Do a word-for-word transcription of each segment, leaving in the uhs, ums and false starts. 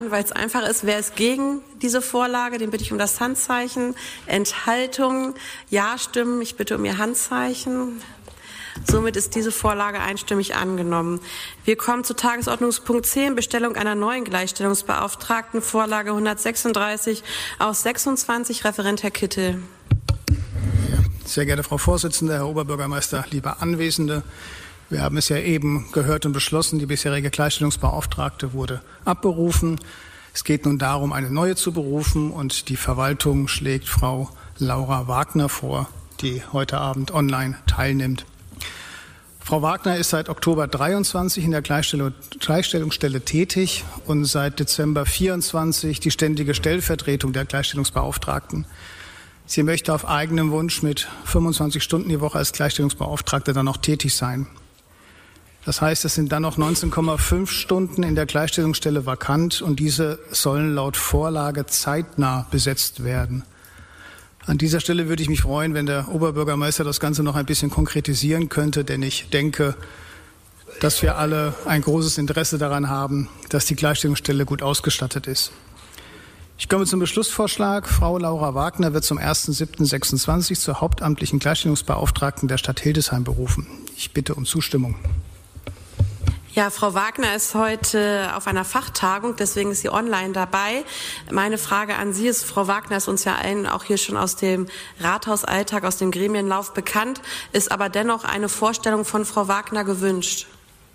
Weil es einfach ist, wer ist gegen diese Vorlage, den bitte ich um das Handzeichen. Enthaltung, Ja-Stimmen, ich bitte um Ihr Handzeichen. Somit ist diese Vorlage einstimmig angenommen. Wir kommen zu Tagesordnungspunkt zehn, Bestellung einer neuen Gleichstellungsbeauftragten, Vorlage hundertsechsunddreißig aus sechsundzwanzig, Referent Herr Kittel. Sehr geehrte Frau Vorsitzende, Herr Oberbürgermeister, liebe Anwesende, wir haben es ja eben gehört und beschlossen, die bisherige Gleichstellungsbeauftragte wurde abberufen. Es geht nun darum, eine neue zu berufen, und die Verwaltung schlägt Frau Laura Wagner vor, die heute Abend online teilnimmt. Frau Wagner ist seit Oktober dreiundzwanzig in der Gleichstellung, Gleichstellungsstelle tätig und seit Dezember vierundzwanzig die ständige Stellvertretung der Gleichstellungsbeauftragten. Sie möchte auf eigenen Wunsch mit fünfundzwanzig Stunden die Woche als Gleichstellungsbeauftragte dann noch tätig sein. Das heißt, es sind dann noch neunzehn Komma fünf Stunden in der Gleichstellungsstelle vakant, und diese sollen laut Vorlage zeitnah besetzt werden. An dieser Stelle würde ich mich freuen, wenn der Oberbürgermeister das Ganze noch ein bisschen konkretisieren könnte, denn ich denke, dass wir alle ein großes Interesse daran haben, dass die Gleichstellungsstelle gut ausgestattet ist. Ich komme zum Beschlussvorschlag. Frau Laura Wagner wird zum ersten siebten sechsundzwanzig zur hauptamtlichen Gleichstellungsbeauftragten der Stadt Hildesheim berufen. Ich bitte um Zustimmung. Ja, Frau Wagner ist heute auf einer Fachtagung, deswegen ist sie online dabei. Meine Frage an Sie ist, Frau Wagner ist uns ja allen auch hier schon aus dem Rathausalltag, aus dem Gremienlauf bekannt, ist aber dennoch eine Vorstellung von Frau Wagner gewünscht.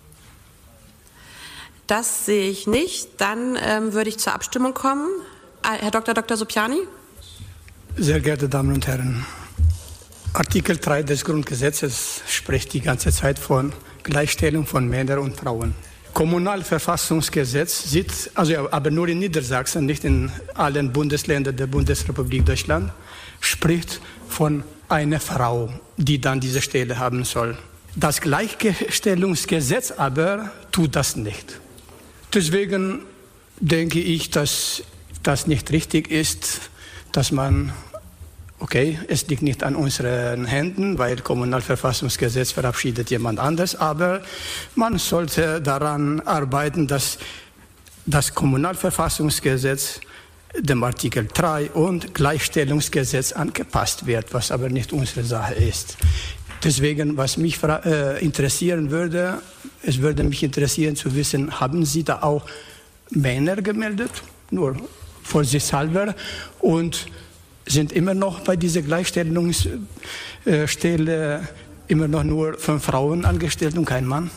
Das sehe ich nicht. Dann ähm, würde ich zur Abstimmung kommen. Herr Doktor Doktor Sopiani. Sehr geehrte Damen und Herren, Artikel drei des Grundgesetzes spricht die ganze Zeit von Gleichstellung von Männern und Frauen. Kommunalverfassungsgesetz sieht, also aber nur in Niedersachsen, nicht in allen Bundesländern der Bundesrepublik Deutschland, spricht von einer Frau, die dann diese Stelle haben soll. Das Gleichstellungsgesetz aber tut das nicht. Deswegen denke ich, dass das nicht richtig ist, dass man, okay, es liegt nicht an unseren Händen, weil Kommunalverfassungsgesetz verabschiedet jemand anders, aber man sollte daran arbeiten, dass das Kommunalverfassungsgesetz dem Artikel drei und Gleichstellungsgesetz angepasst wird, was aber nicht unsere Sache ist. Deswegen, was mich äh, interessieren würde, es würde mich interessieren zu wissen, haben Sie da auch Männer gemeldet? Nur vorsichtshalber, und sind immer noch bei dieser Gleichstellungsstelle immer noch nur fünf Frauen angestellt und kein Mann?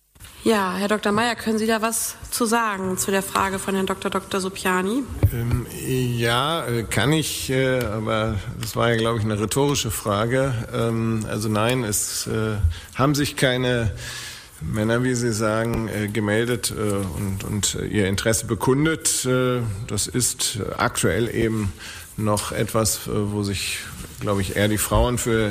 Ja, Herr Doktor Mayer, können Sie da was zu sagen zu der Frage von Herrn Doktor Doktor Sopiani? Ähm, ja, kann ich, äh, aber das war ja, glaube ich, eine rhetorische Frage. Ähm, also nein, es äh, haben sich keine Männer, wie Sie sagen, äh, gemeldet äh, und, und äh, ihr Interesse bekundet. Äh, das ist aktuell eben noch etwas, äh, wo sich, glaube ich, eher die Frauen für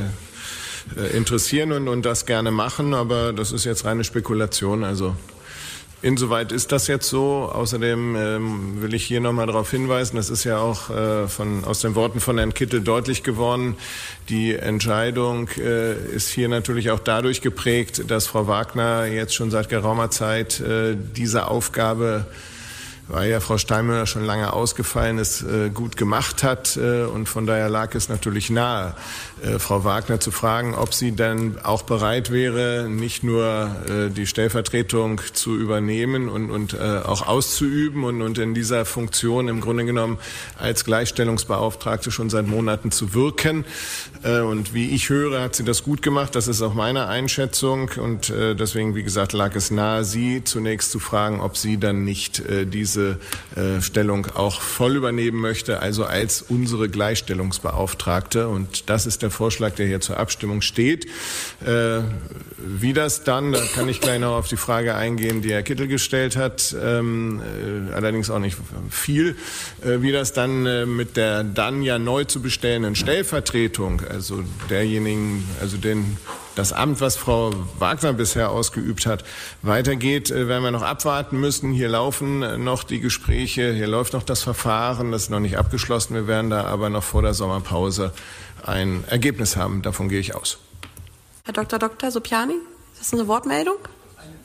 äh, interessieren und, und das gerne machen. Aber das ist jetzt reine Spekulation. Also insoweit ist das jetzt so. Außerdem ähm, will ich hier nochmal darauf hinweisen, das ist ja auch äh, von, aus den Worten von Herrn Kittel deutlich geworden, die Entscheidung äh, ist hier natürlich auch dadurch geprägt, dass Frau Wagner jetzt schon seit geraumer Zeit äh, diese Aufgabe, weil ja Frau Steinmüller schon lange ausgefallen ist, äh, gut gemacht hat. Äh, und von daher lag es natürlich nahe, äh, Frau Wagner zu fragen, ob sie denn auch bereit wäre, nicht nur äh, die Stellvertretung zu übernehmen und, und äh, auch auszuüben und, und in dieser Funktion im Grunde genommen als Gleichstellungsbeauftragte schon seit Monaten zu wirken. Äh, und wie ich höre, hat sie das gut gemacht. Das ist auch meine Einschätzung. Und äh, deswegen, wie gesagt, lag es nahe, sie zunächst zu fragen, ob sie dann nicht äh, diese diese äh, Stellung auch voll übernehmen möchte, also als unsere Gleichstellungsbeauftragte. Und das ist der Vorschlag, der hier zur Abstimmung steht. Äh, wie das dann, da kann ich gleich noch auf die Frage eingehen, die Herr Kittel gestellt hat, ähm, äh, allerdings auch nicht viel, äh, wie das dann äh, mit der dann ja neu zu bestellenden Stellvertretung, also derjenigen, also den das Amt, was Frau Wagner bisher ausgeübt hat, weitergeht, werden wir noch abwarten müssen. Hier laufen noch die Gespräche, hier läuft noch das Verfahren, das ist noch nicht abgeschlossen. Wir werden da aber noch vor der Sommerpause ein Ergebnis haben. Davon gehe ich aus. Herr Doktor Doktor Sopiani, ist das eine Wortmeldung?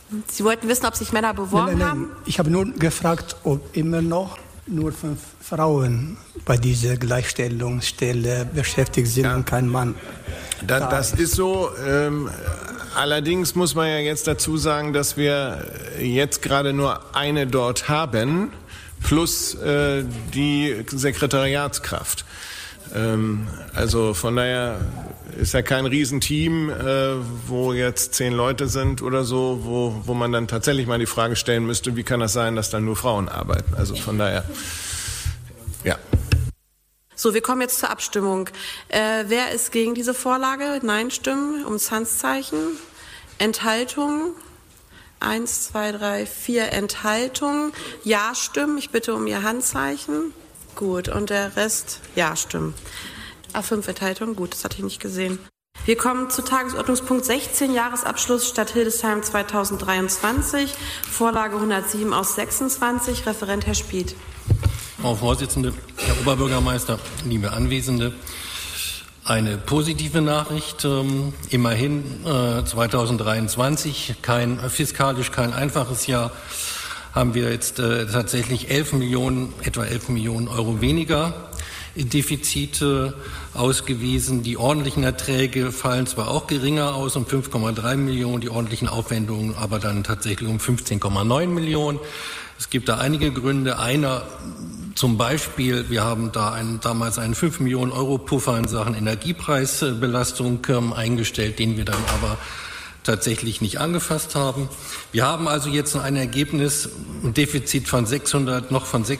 Sie wollten wissen, ob sich Männer beworben nein, nein, nein. haben? Ich habe nur gefragt, ob immer noch nur fünf Frauen bei dieser Gleichstellungsstelle beschäftigt sind ja. und kein Mann. Da, das ist so. Ähm, allerdings muss man ja jetzt dazu sagen, dass wir jetzt gerade nur eine dort haben, plus äh, die Sekretariatskraft. Ähm, also von daher ist ja kein Riesenteam, äh, wo jetzt zehn Leute sind oder so, wo, wo man dann tatsächlich mal die Frage stellen müsste, wie kann das sein, dass dann nur Frauen arbeiten? Also von daher, ja. So, wir kommen jetzt zur Abstimmung. Äh, wer ist gegen diese Vorlage? Nein-Stimmen ums Handzeichen. Enthaltungen? Eins, zwei, drei, vier Enthaltungen. Ja-Stimmen. Ich bitte um Ihr Handzeichen. Gut. Und der Rest? Ja-Stimmen. Ah, fünf Enthaltungen. Gut, das hatte ich nicht gesehen. Wir kommen zu Tagesordnungspunkt sechzehn, Jahresabschluss Stadt Hildesheim zweitausenddreiundzwanzig. Vorlage hundertsieben aus sechsundzwanzig. Referent Herr Spieth. Frau Vorsitzende, Herr Oberbürgermeister, liebe Anwesende, eine positive Nachricht. Ähm, immerhin äh, zweitausenddreiundzwanzig, kein fiskalisch kein einfaches Jahr, haben wir jetzt äh, tatsächlich elf Millionen, etwa elf Millionen Euro weniger Defizite ausgewiesen. Die ordentlichen Erträge fallen zwar auch geringer aus, um fünf Komma drei Millionen, die ordentlichen Aufwendungen aber dann tatsächlich um fünfzehn Komma neun Millionen. Es gibt da einige Gründe. Einer zum Beispiel, wir haben da einen, damals einen fünf Millionen Euro Puffer in Sachen Energiepreisbelastung ähm, eingestellt, den wir dann aber tatsächlich nicht angefasst haben. Wir haben also jetzt ein Ergebnis, ein Defizit von sechshundert, noch von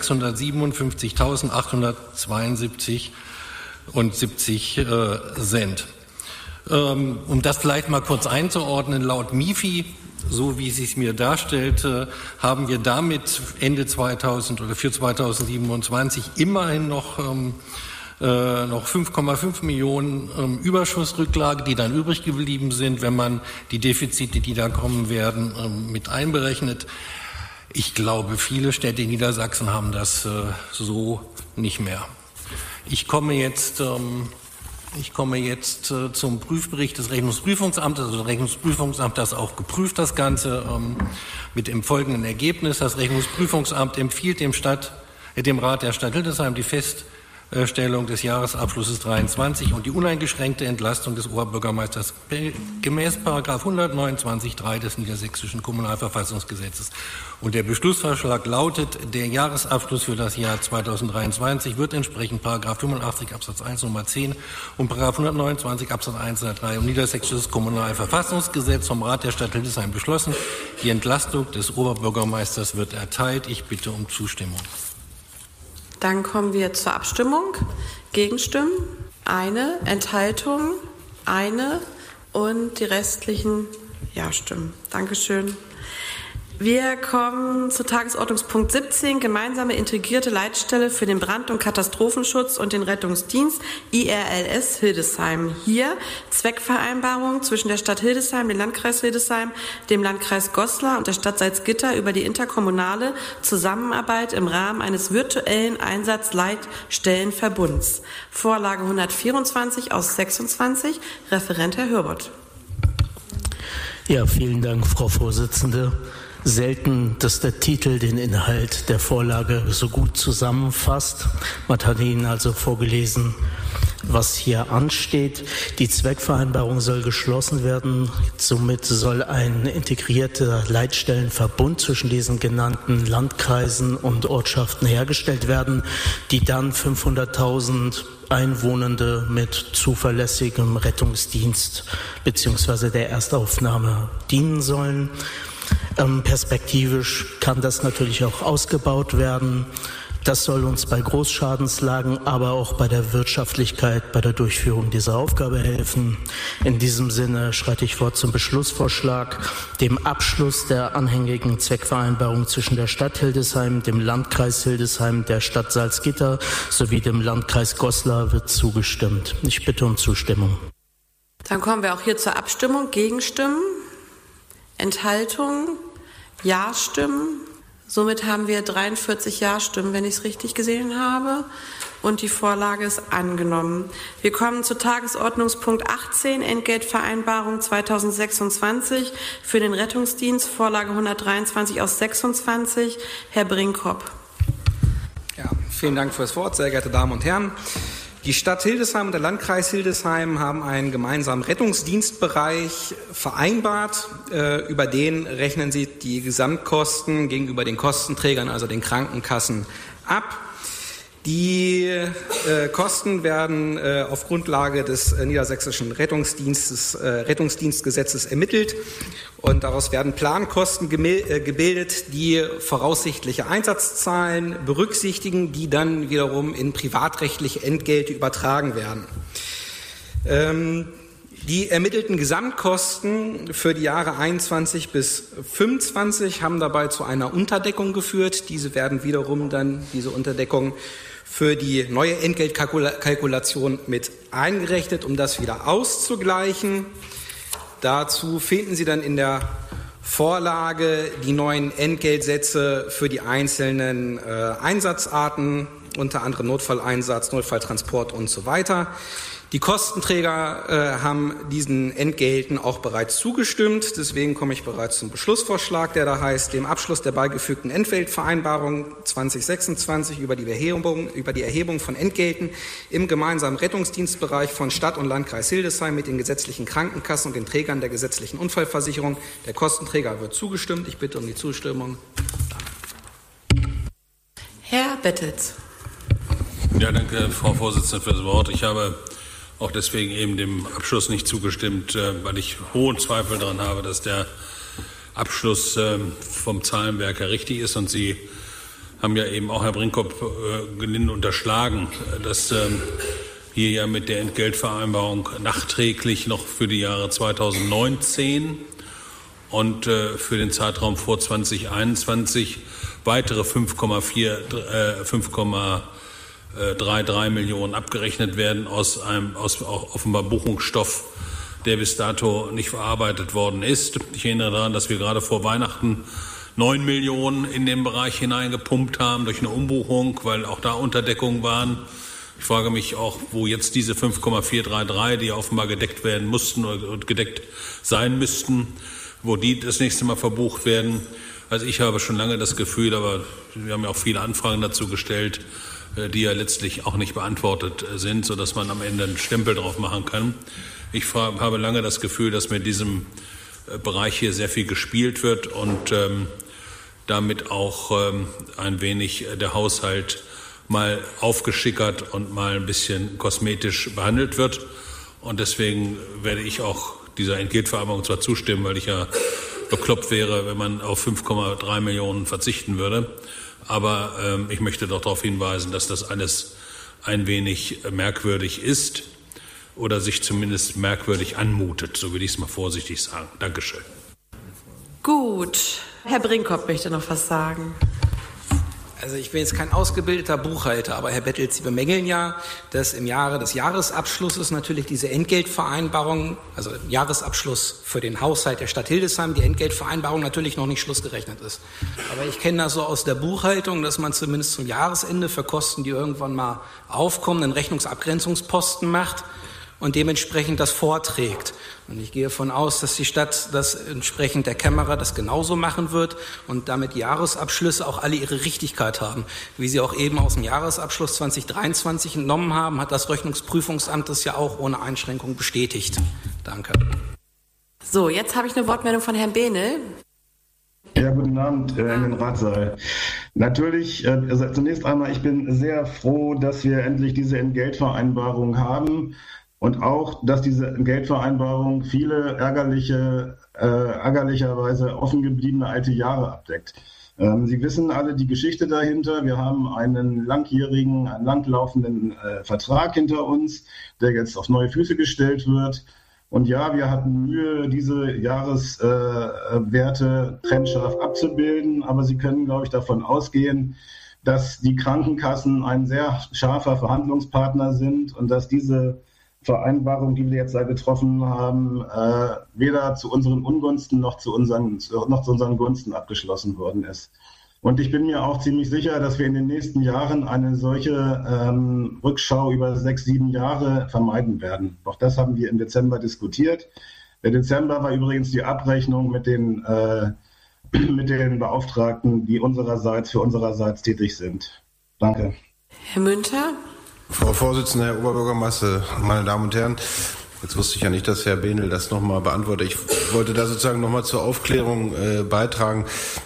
sechshundertsiebenundfünfzigtausendachthundertzweiundsiebzig und siebzig äh, Cent. Ähm, um das vielleicht mal kurz einzuordnen, laut M I F I, so wie es sich mir darstellt, haben wir damit Ende zweitausend oder für zweitausendsiebenundzwanzig immerhin noch, ähm, äh, noch fünf Komma fünf Millionen ähm, Überschussrücklage, die dann übrig geblieben sind, wenn man die Defizite, die da kommen werden, ähm, mit einberechnet. Ich glaube, viele Städte in Niedersachsen haben das äh, so nicht mehr. Ich komme jetzt... Ähm, Ich komme jetzt äh, zum Prüfbericht des Rechnungsprüfungsamtes. Also das Rechnungsprüfungsamt hat auch geprüft, das Ganze ähm, mit dem folgenden Ergebnis. Das Rechnungsprüfungsamt empfiehlt dem, Stadt, äh, dem Rat der Stadt Hildesheim die Feststellung des Jahresabschlusses dreiundzwanzig und die uneingeschränkte Entlastung des Oberbürgermeisters gemäß Paragraph hundertneunundzwanzig Absatz drei des Niedersächsischen Kommunalverfassungsgesetzes. Und der Beschlussvorschlag lautet, der Jahresabschluss für das Jahr zweitausenddreiundzwanzig wird entsprechend Paragraph fünfundachtzig Absatz eins Nummer zehn und Paragraph hundertneunundzwanzig Absatz eins Nummer drei im Niedersächsisches Kommunalverfassungsgesetz vom Rat der Stadt Hildesheim beschlossen. Die Entlastung des Oberbürgermeisters wird erteilt. Ich bitte um Zustimmung. Dann kommen wir zur Abstimmung. Gegenstimmen? Eine. Enthaltung? Eine. Und die restlichen Ja-Stimmen. Dankeschön. Wir kommen zu Tagesordnungspunkt siebzehn, gemeinsame integrierte Leitstelle für den Brand- und Katastrophenschutz und den Rettungsdienst, I R L S Hildesheim. Hier Zweckvereinbarung zwischen der Stadt Hildesheim, dem Landkreis Hildesheim, dem Landkreis Goslar und der Stadt Salzgitter über die interkommunale Zusammenarbeit im Rahmen eines virtuellen Einsatzleitstellenverbunds. Vorlage hundertvierundzwanzig aus sechsundzwanzig, Referent Herr Hürbert. Ja, vielen Dank, Frau Vorsitzende. Selten, dass der Titel den Inhalt der Vorlage so gut zusammenfasst. Man hat Ihnen also vorgelesen, was hier ansteht. Die Zweckvereinbarung soll geschlossen werden. Somit soll ein integrierter Leitstellenverbund zwischen diesen genannten Landkreisen und Ortschaften hergestellt werden, die dann fünfhunderttausend Einwohnende mit zuverlässigem Rettungsdienst bzw. der Erstaufnahme dienen sollen. Ähm, perspektivisch kann das natürlich auch ausgebaut werden. Das soll uns bei Großschadenslagen, aber auch bei der Wirtschaftlichkeit, bei der Durchführung dieser Aufgabe helfen. In diesem Sinne schreite ich fort zum Beschlussvorschlag. Dem Abschluss der anhängigen Zweckvereinbarung zwischen der Stadt Hildesheim, dem Landkreis Hildesheim, der Stadt Salzgitter sowie dem Landkreis Goslar wird zugestimmt. Ich bitte um Zustimmung. Dann kommen wir auch hier zur Abstimmung. Gegenstimmen? Enthaltungen? Ja-Stimmen? Somit haben wir dreiundvierzig Ja-Stimmen, wenn ich es richtig gesehen habe. Und die Vorlage ist angenommen. Wir kommen zu Tagesordnungspunkt achtzehn, Entgeltvereinbarung zweitausendsechsundzwanzig für den Rettungsdienst, Vorlage hundertdreiundzwanzig aus sechsundzwanzig. Herr Brinkhopp. Ja, vielen Dank für das Wort, sehr geehrte Damen und Herren. Die Stadt Hildesheim und der Landkreis Hildesheim haben einen gemeinsamen Rettungsdienstbereich vereinbart. Äh, über den rechnen sie die Gesamtkosten gegenüber den Kostenträgern, also den Krankenkassen, ab. Die äh, Kosten werden äh, auf Grundlage des äh, niedersächsischen Rettungsdienstes, äh, Rettungsdienstgesetzes ermittelt und daraus werden Plankosten gemil- äh, gebildet, die voraussichtliche Einsatzzahlen berücksichtigen, die dann wiederum in privatrechtliche Entgelte übertragen werden. Ähm, Die ermittelten Gesamtkosten für die Jahre einundzwanzig bis fünfundzwanzig haben dabei zu einer Unterdeckung geführt. Diese werden wiederum dann, diese Unterdeckung, für die neue Entgeltkalkulation mit eingerechnet, um das wieder auszugleichen. Dazu finden Sie dann in der Vorlage die neuen Entgeltsätze für die einzelnen äh, Einsatzarten, unter anderem Notfalleinsatz, Notfalltransport und so weiter. Die Kostenträger äh, haben diesen Entgelten auch bereits zugestimmt. Deswegen komme ich bereits zum Beschlussvorschlag, der da heißt, dem Abschluss der beigefügten Entgeltvereinbarung zwanzig sechsundzwanzig über die Erhebung, über die Erhebung von Entgelten im gemeinsamen Rettungsdienstbereich von Stadt und Landkreis Hildesheim mit den gesetzlichen Krankenkassen und den Trägern der gesetzlichen Unfallversicherung. Der Kostenträger wird zugestimmt. Ich bitte um die Zustimmung. Herr Bettels. Ja, danke, Frau Vorsitzende, für das Wort. Ich habe auch deswegen eben dem Abschluss nicht zugestimmt, weil ich hohen Zweifel daran habe, dass der Abschluss vom Zahlenwerk her richtig ist. Und Sie haben ja eben auch, Herr Brinkhopp, gelinde unterschlagen, dass hier ja mit der Entgeltvereinbarung nachträglich noch für die Jahre zweitausendneunzehn und für den Zeitraum vor zweitausendeinundzwanzig weitere fünf Komma dreiunddreißig Millionen abgerechnet werden aus einem aus auch offenbar Buchungsstoff, der bis dato nicht verarbeitet worden ist. Ich erinnere daran, dass wir gerade vor Weihnachten neun Millionen in den Bereich hineingepumpt haben durch eine Umbuchung, weil auch da Unterdeckungen waren. Ich frage mich auch, wo jetzt diese fünf Komma vierhundertdreiunddreißig, die offenbar gedeckt werden mussten und gedeckt sein müssten, wo die das nächste Mal verbucht werden. Also ich habe schon lange das Gefühl, aber wir haben ja auch viele Anfragen dazu gestellt, die ja letztlich auch nicht beantwortet sind, sodass man am Ende einen Stempel drauf machen kann. Ich habe lange das Gefühl, dass mit diesem Bereich hier sehr viel gespielt wird und ähm, damit auch ähm, ein wenig der Haushalt mal aufgeschickert und mal ein bisschen kosmetisch behandelt wird. Und deswegen werde ich auch dieser Entgeltvereinbarung zwar zustimmen, weil ich ja bekloppt wäre, wenn man auf fünf Komma drei Millionen verzichten würde. Aber ähm, ich möchte doch darauf hinweisen, dass das alles ein wenig merkwürdig ist oder sich zumindest merkwürdig anmutet. So will ich es mal vorsichtig sagen. Dankeschön. Gut. Herr Brinkhopp möchte noch was sagen. Also ich bin jetzt kein ausgebildeter Buchhalter, aber Herr Bettels, Sie bemängeln ja, dass im Jahre des Jahresabschlusses natürlich diese Entgeltvereinbarung, also im Jahresabschluss für den Haushalt der Stadt Hildesheim, die Entgeltvereinbarung natürlich noch nicht schlussgerechnet ist. Aber ich kenne das so aus der Buchhaltung, dass man zumindest zum Jahresende für Kosten, die irgendwann mal aufkommen, einen Rechnungsabgrenzungsposten macht und dementsprechend das vorträgt. Und ich gehe davon aus, dass die Stadt das entsprechend der Kämmerer das genauso machen wird und damit die Jahresabschlüsse auch alle ihre Richtigkeit haben. Wie Sie auch eben aus dem Jahresabschluss zwanzig dreiundzwanzig entnommen haben, hat das Rechnungsprüfungsamt das ja auch ohne Einschränkung bestätigt. Danke. So, jetzt habe ich eine Wortmeldung von Herrn Behnel. Ja, guten Abend äh, in den Ratssaal. Natürlich, äh, also zunächst einmal, ich bin sehr froh, dass wir endlich diese Entgeltvereinbarung haben. Und auch, dass diese Geldvereinbarung viele ärgerliche, äh, ärgerlicherweise offen gebliebene alte Jahre abdeckt. Ähm, Sie wissen alle die Geschichte dahinter. Wir haben einen langjährigen, einen langlaufenden äh, Vertrag hinter uns, der jetzt auf neue Füße gestellt wird. Und ja, wir hatten Mühe, diese Jahreswerte äh, trennscharf abzubilden. Aber Sie können, glaube ich, davon ausgehen, dass die Krankenkassen ein sehr scharfer Verhandlungspartner sind und dass diese Vereinbarung, die wir jetzt da getroffen haben, äh, weder zu unseren Ungunsten noch zu unseren, noch zu unseren Gunsten abgeschlossen worden ist. Und ich bin mir auch ziemlich sicher, dass wir in den nächsten Jahren eine solche ähm, Rückschau über sechs, sieben Jahre vermeiden werden. Auch das haben wir im Dezember diskutiert. Der Dezember war übrigens die Abrechnung mit den, äh, mit den Beauftragten, die unsererseits für unsererseits tätig sind. Danke. Herr Münter. Frau Vorsitzende, Herr Oberbürgermeister, meine Damen und Herren, jetzt wusste ich ja nicht, dass Herr Behnel das nochmal beantwortet. Ich wollte da sozusagen nochmal zur Aufklärung äh, beitragen.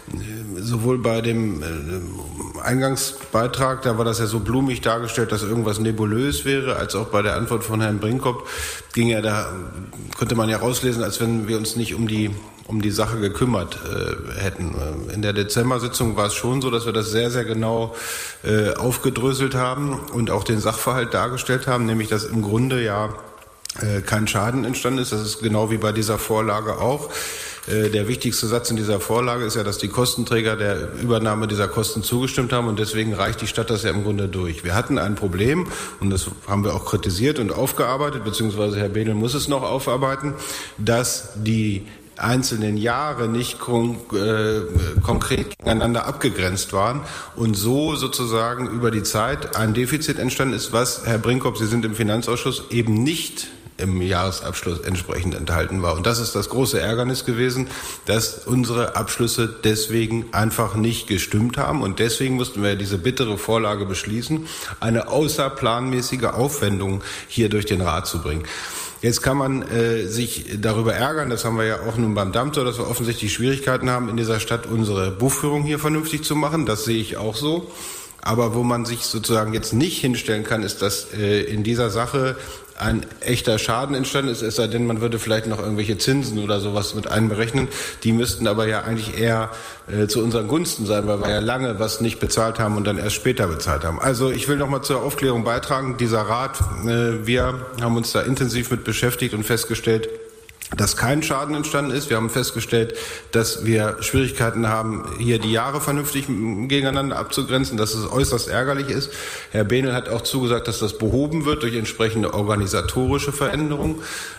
Sowohl bei dem äh, Eingangsbeitrag, da war das ja so blumig dargestellt, dass irgendwas nebulös wäre, als auch bei der Antwort von Herrn Brinkhoff ging ja da, konnte man ja rauslesen, als wenn wir uns nicht um die um die Sache gekümmert äh, hätten. In der Dezember-Sitzung war es schon so, dass wir das sehr, sehr genau äh, aufgedröselt haben und auch den Sachverhalt dargestellt haben, nämlich dass im Grunde ja äh, kein Schaden entstanden ist. Das ist genau wie bei dieser Vorlage auch. Äh, der wichtigste Satz in dieser Vorlage ist ja, dass die Kostenträger der Übernahme dieser Kosten zugestimmt haben und deswegen reicht die Stadt das ja im Grunde durch. Wir hatten ein Problem und das haben wir auch kritisiert und aufgearbeitet, beziehungsweise Herr Behnel muss es noch aufarbeiten, dass die einzelnen Jahre nicht kon- äh, konkret gegeneinander abgegrenzt waren und so sozusagen über die Zeit ein Defizit entstanden ist, was, Herr Brinkhoff, Sie sind im Finanzausschuss, eben nicht im Jahresabschluss entsprechend enthalten war. Und das ist das große Ärgernis gewesen, dass unsere Abschlüsse deswegen einfach nicht gestimmt haben. Und deswegen mussten wir diese bittere Vorlage beschließen, eine außerplanmäßige Aufwendung hier durch den Rat zu bringen. Jetzt kann man äh, sich darüber ärgern, das haben wir ja auch nun beim Dammtor, dass wir offensichtlich Schwierigkeiten haben, in dieser Stadt unsere Buchführung hier vernünftig zu machen. Das sehe ich auch so. Aber wo man sich sozusagen jetzt nicht hinstellen kann, ist, dass äh, in dieser Sache ein echter Schaden entstanden ist, es sei denn, man würde vielleicht noch irgendwelche Zinsen oder sowas mit einberechnen. Die müssten aber ja eigentlich eher äh, zu unseren Gunsten sein, weil wir ja lange was nicht bezahlt haben und dann erst später bezahlt haben. Also ich will noch mal zur Aufklärung beitragen. Dieser Rat, äh, wir haben uns da intensiv mit beschäftigt und festgestellt, dass kein Schaden entstanden ist. Wir haben festgestellt, dass wir Schwierigkeiten haben, hier die Jahre vernünftig gegeneinander abzugrenzen, dass es äußerst ärgerlich ist. Herr Behnel hat auch zugesagt, dass das behoben wird durch entsprechende organisatorische Veränderungen.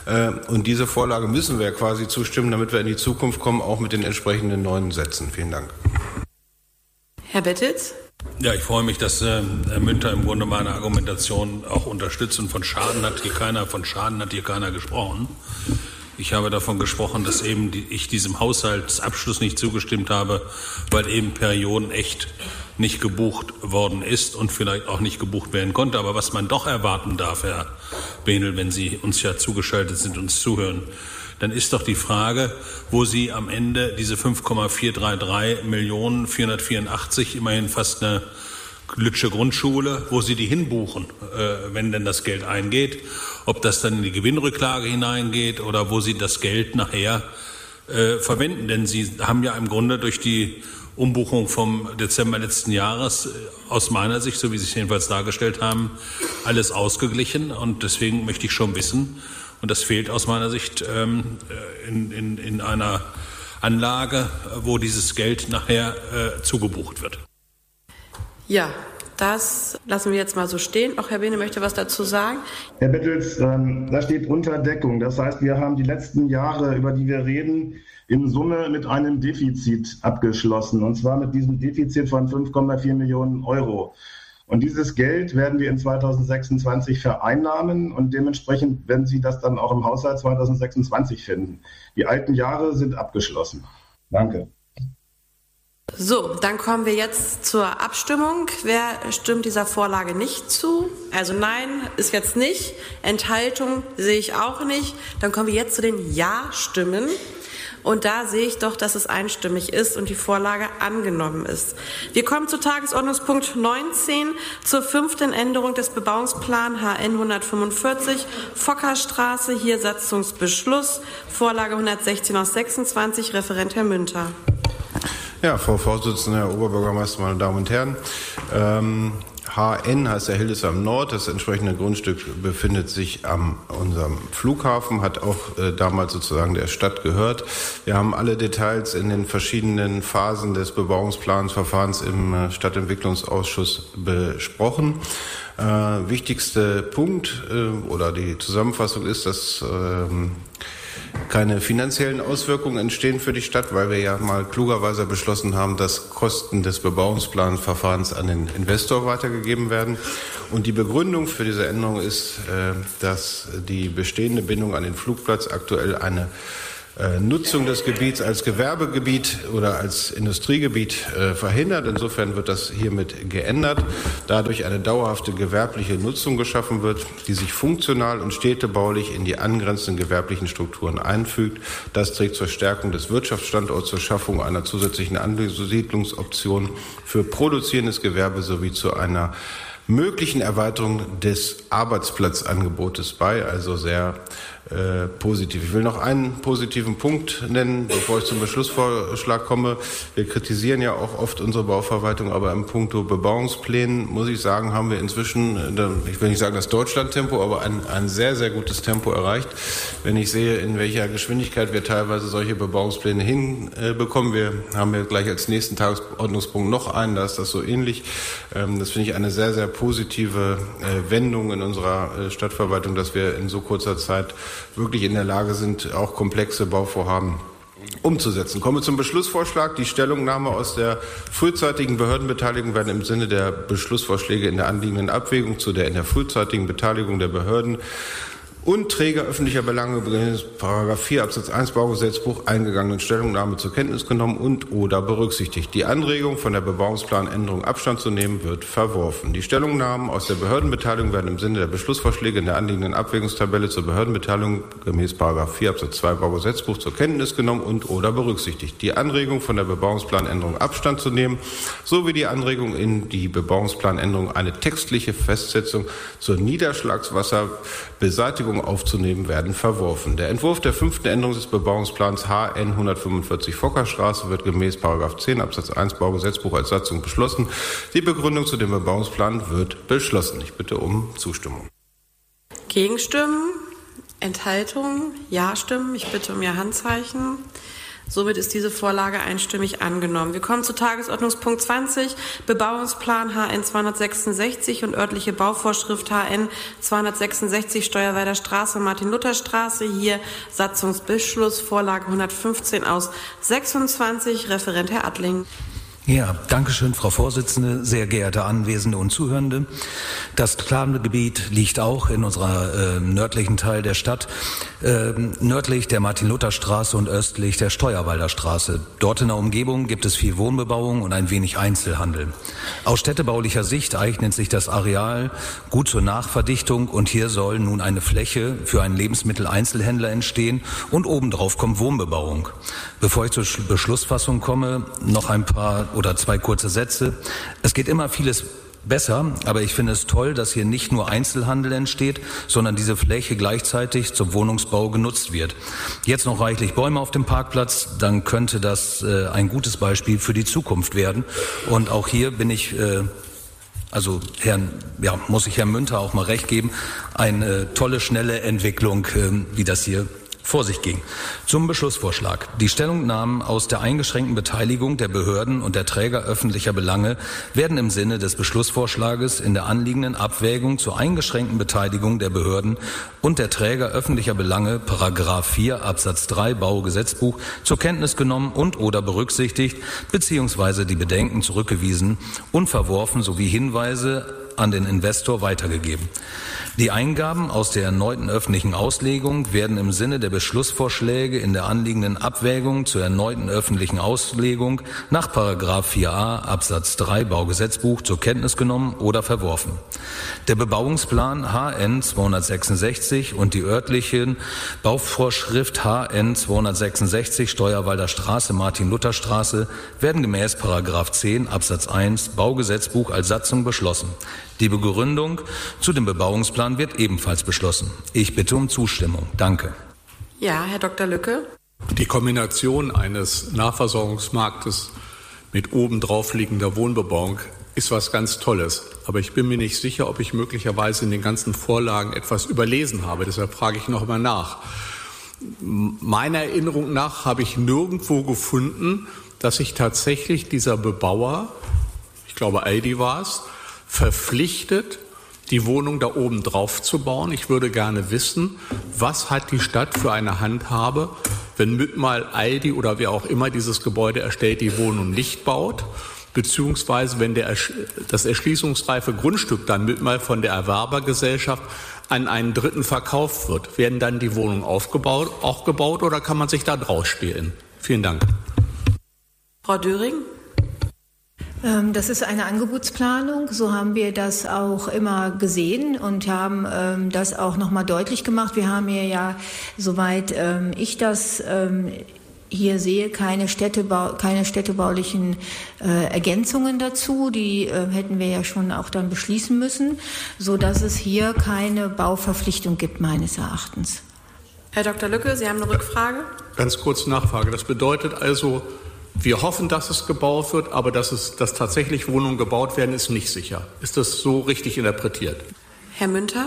Und diese Vorlage müssen wir quasi zustimmen, damit wir in die Zukunft kommen, auch mit den entsprechenden neuen Sätzen. Vielen Dank. Herr Bettitz? Ja, ich freue mich, dass äh, Herr Münter im Grunde meine Argumentation auch unterstützt. Und von Schaden hat hier keiner, von Schaden hat hier keiner gesprochen. Ich habe davon gesprochen, dass eben die, ich diesem Haushaltsabschluss nicht zugestimmt habe, weil eben Perioden echt nicht gebucht worden ist und vielleicht auch nicht gebucht werden konnte. Aber was man doch erwarten darf, Herr Behnel, wenn Sie uns ja zugeschaltet sind, uns zuhören, dann ist doch die Frage, wo Sie am Ende diese fünf Komma vierhundertdreiunddreißig Millionen vierhundertvierundachtzig, immerhin fast eine Lütsche Grundschule, wo Sie die hinbuchen, äh, wenn denn das Geld eingeht, ob das dann in die Gewinnrücklage hineingeht oder wo Sie das Geld nachher äh, verwenden. Denn Sie haben ja im Grunde durch die Umbuchung vom Dezember letzten Jahres, äh, aus meiner Sicht, so wie Sie es jedenfalls dargestellt haben, alles ausgeglichen. Und deswegen möchte ich schon wissen, und das fehlt aus meiner Sicht ähm, in, in, in einer Anlage, wo dieses Geld nachher äh, zugebucht wird. Ja, das lassen wir jetzt mal so stehen. Auch Herr Behnel möchte was dazu sagen. Herr Bettels, ähm, da steht Unterdeckung. Das heißt, wir haben die letzten Jahre, über die wir reden, in Summe mit einem Defizit abgeschlossen. Und zwar mit diesem Defizit von fünf Komma vier Millionen Euro. Und dieses Geld werden wir in zweitausendsechsundzwanzig vereinnahmen und dementsprechend werden Sie das dann auch im Haushalt zweitausendsechsundzwanzig finden. Die alten Jahre sind abgeschlossen. Danke. So, dann kommen wir jetzt zur Abstimmung. Wer stimmt dieser Vorlage nicht zu? Also nein, ist jetzt nicht. Enthaltung sehe ich auch nicht. Dann kommen wir jetzt zu den Ja-Stimmen. Und da sehe ich doch, dass es einstimmig ist und die Vorlage angenommen ist. Wir kommen zu Tagesordnungspunkt neunzehn, zur fünften Änderung des Bebauungsplan H N hundertfünfundvierzig, Fockerstraße, hier Satzungsbeschluss, Vorlage hundertsechzehn aus sechsundzwanzig, Referent Herr Münter. Ja, Frau Vorsitzende, Herr Oberbürgermeister, meine Damen und Herren. Ähm, H N heißt ja Hildesheim Nord. Das entsprechende Grundstück befindet sich am unserem Flughafen, hat auch äh, damals sozusagen der Stadt gehört. Wir haben alle Details in den verschiedenen Phasen des Bebauungsplansverfahrens im äh, Stadtentwicklungsausschuss besprochen. Äh, wichtigste Punkt äh, oder die Zusammenfassung ist, dass äh, keine finanziellen Auswirkungen entstehen für die Stadt, weil wir ja mal klugerweise beschlossen haben, dass Kosten des Bebauungsplanverfahrens an den Investor weitergegeben werden. Und die Begründung für diese Änderung ist, dass die bestehende Bindung an den Flugplatz aktuell eine Nutzung des Gebiets als Gewerbegebiet oder als Industriegebiet äh, verhindert. Insofern wird das hiermit geändert, dadurch eine dauerhafte gewerbliche Nutzung geschaffen wird, die sich funktional und städtebaulich in die angrenzenden gewerblichen Strukturen einfügt. Das trägt zur Stärkung des Wirtschaftsstandorts, zur Schaffung einer zusätzlichen Ansiedlungsoption für produzierendes Gewerbe sowie zu einer möglichen Erweiterung des Arbeitsplatzangebotes bei, also sehr äh, positiv. Ich will noch einen positiven Punkt nennen, bevor ich zum Beschlussvorschlag komme. Wir kritisieren ja auch oft unsere Bauverwaltung, aber im Punkto Bebauungsplänen, muss ich sagen, haben wir inzwischen, ich will nicht sagen das Deutschlandtempo, aber ein, ein sehr, sehr gutes Tempo erreicht. Wenn ich sehe, in welcher Geschwindigkeit wir teilweise solche Bebauungspläne hinbekommen, wir haben ja gleich als nächsten Tagesordnungspunkt noch einen, da ist das so ähnlich. Ähm, das finde ich eine sehr, sehr positive äh, Wendung in unserer äh, Stadtverwaltung, dass wir in so kurzer Zeit wirklich in der Lage sind, auch komplexe Bauvorhaben umzusetzen. Kommen wir zum Beschlussvorschlag. Die Stellungnahme aus der frühzeitigen Behördenbeteiligung werden im Sinne der Beschlussvorschläge in der anliegenden Abwägung zu der in der frühzeitigen Beteiligung der Behörden und Träger öffentlicher Belange Paragraph vier Absatz eins Baugesetzbuch eingegangenen Stellungnahme zur Kenntnis genommen und oder berücksichtigt. Die Anregung, von der Bebauungsplanänderung Abstand zu nehmen, wird verworfen. Die Stellungnahmen aus der Behördenbeteiligung werden im Sinne der Beschlussvorschläge in der anliegenden Abwägungstabelle zur Behördenbeteiligung gemäß Paragraph vier Absatz zwei Baugesetzbuch zur Kenntnis genommen und oder berücksichtigt. Die Anregung, von der Bebauungsplanänderung Abstand zu nehmen, sowie die Anregung, in die Bebauungsplanänderung eine textliche Festsetzung zur Niederschlagswasserbeseitigung aufzunehmen, werden verworfen. Der Entwurf der fünften Änderung des Bebauungsplans H N hundertfünfundvierzig Fockerstraße wird gemäß Paragraph zehn Absatz eins Baugesetzbuch als Satzung beschlossen. Die Begründung zu dem Bebauungsplan wird beschlossen. Ich bitte um Zustimmung. Gegenstimmen, Enthaltungen, Ja-Stimmen. Ich bitte um Ihr Handzeichen. Somit ist diese Vorlage einstimmig angenommen. Wir kommen zu Tagesordnungspunkt zwanzig, Bebauungsplan H N zweihundertsechsundsechzig und örtliche Bauvorschrift H N zweihundertsechsundsechzig Steuerwälder Straße, Martin-Luther-Straße. Hier Satzungsbeschluss, Vorlage hundertfünfzehn aus sechsundzwanzig. Referent Herr Adling. Ja, danke schön, Frau Vorsitzende, sehr geehrte Anwesende und Zuhörende. Das Plangebiet liegt auch in unserer äh, nördlichen Teil der Stadt, äh, nördlich der Martin-Luther-Straße und östlich der Steuerwalder Straße. Dort in der Umgebung gibt es viel Wohnbebauung und ein wenig Einzelhandel. Aus städtebaulicher Sicht eignet sich das Areal gut zur Nachverdichtung und hier soll nun eine Fläche für einen Lebensmitteleinzelhändler entstehen und obendrauf kommt Wohnbebauung. Bevor ich zur Beschlussfassung komme, noch ein paar oder zwei kurze Sätze. Es geht immer vieles besser, aber ich finde es toll, dass hier nicht nur Einzelhandel entsteht, sondern diese Fläche gleichzeitig zum Wohnungsbau genutzt wird. Jetzt noch reichlich Bäume auf dem Parkplatz, dann könnte das äh, ein gutes Beispiel für die Zukunft werden. Und auch hier bin ich, äh, also Herrn, ja, muss ich Herrn Münter auch mal recht geben, eine äh, tolle, schnelle Entwicklung, äh, wie das hier vor sich ging. Zum Beschlussvorschlag. Die Stellungnahmen aus der eingeschränkten Beteiligung der Behörden und der Träger öffentlicher Belange werden im Sinne des Beschlussvorschlages in der anliegenden Abwägung zur eingeschränkten Beteiligung der Behörden und der Träger öffentlicher Belange Paragraph vier Absatz drei Baugesetzbuch zur Kenntnis genommen und oder berücksichtigt beziehungsweise die Bedenken zurückgewiesen und verworfen sowie Hinweise an den Investor weitergegeben. Die Eingaben aus der erneuten öffentlichen Auslegung werden im Sinne der Beschlussvorschläge in der anliegenden Abwägung zur erneuten öffentlichen Auslegung nach Paragraph vier a Absatz drei Baugesetzbuch zur Kenntnis genommen oder verworfen. Der Bebauungsplan H N zweihundertsechsundsechzig und die örtlichen Bauvorschrift H N zweihundertsechsundsechzig Steuerwalder Straße, Martin-Luther-Straße werden gemäß Paragraph zehn Absatz eins Baugesetzbuch als Satzung beschlossen. Die Begründung zu dem Bebauungsplan wird ebenfalls beschlossen. Ich bitte um Zustimmung. Danke. Ja, Herr Doktor Lücke. Die Kombination eines Nahversorgungsmarktes mit obendrauf liegender Wohnbebauung ist was ganz Tolles. Aber ich bin mir nicht sicher, ob ich möglicherweise in den ganzen Vorlagen etwas überlesen habe. Deshalb frage ich noch einmal nach. Meiner Erinnerung nach habe ich nirgendwo gefunden, dass sich tatsächlich dieser Bebauer, ich glaube Aldi war es, verpflichtet, die Wohnung da oben drauf zu bauen. Ich würde gerne wissen, was hat die Stadt für eine Handhabe, wenn mit mal Aldi oder wer auch immer dieses Gebäude erstellt, die Wohnung nicht baut, beziehungsweise wenn der, das erschließungsreife Grundstück dann mit mal von der Erwerbergesellschaft an einen Dritten verkauft wird. Werden dann die Wohnungen aufgebaut, auch gebaut oder kann man sich da draus stehlen? Vielen Dank. Frau Döring? Das ist eine Angebotsplanung. So haben wir das auch immer gesehen und haben ähm, das auch nochmal deutlich gemacht. Wir haben hier ja, soweit ähm, ich das ähm, hier sehe, keine, Städtebau, keine städtebaulichen äh, Ergänzungen dazu. Die äh, hätten wir ja schon auch dann beschließen müssen, sodass es hier keine Bauverpflichtung gibt, meines Erachtens. Herr Doktor Lücke, Sie haben eine Rückfrage? Ganz kurz Nachfrage. Das bedeutet also, wir hoffen, dass es gebaut wird, aber dass, es, dass tatsächlich Wohnungen gebaut werden, ist nicht sicher. Ist das so richtig interpretiert? Herr Münter?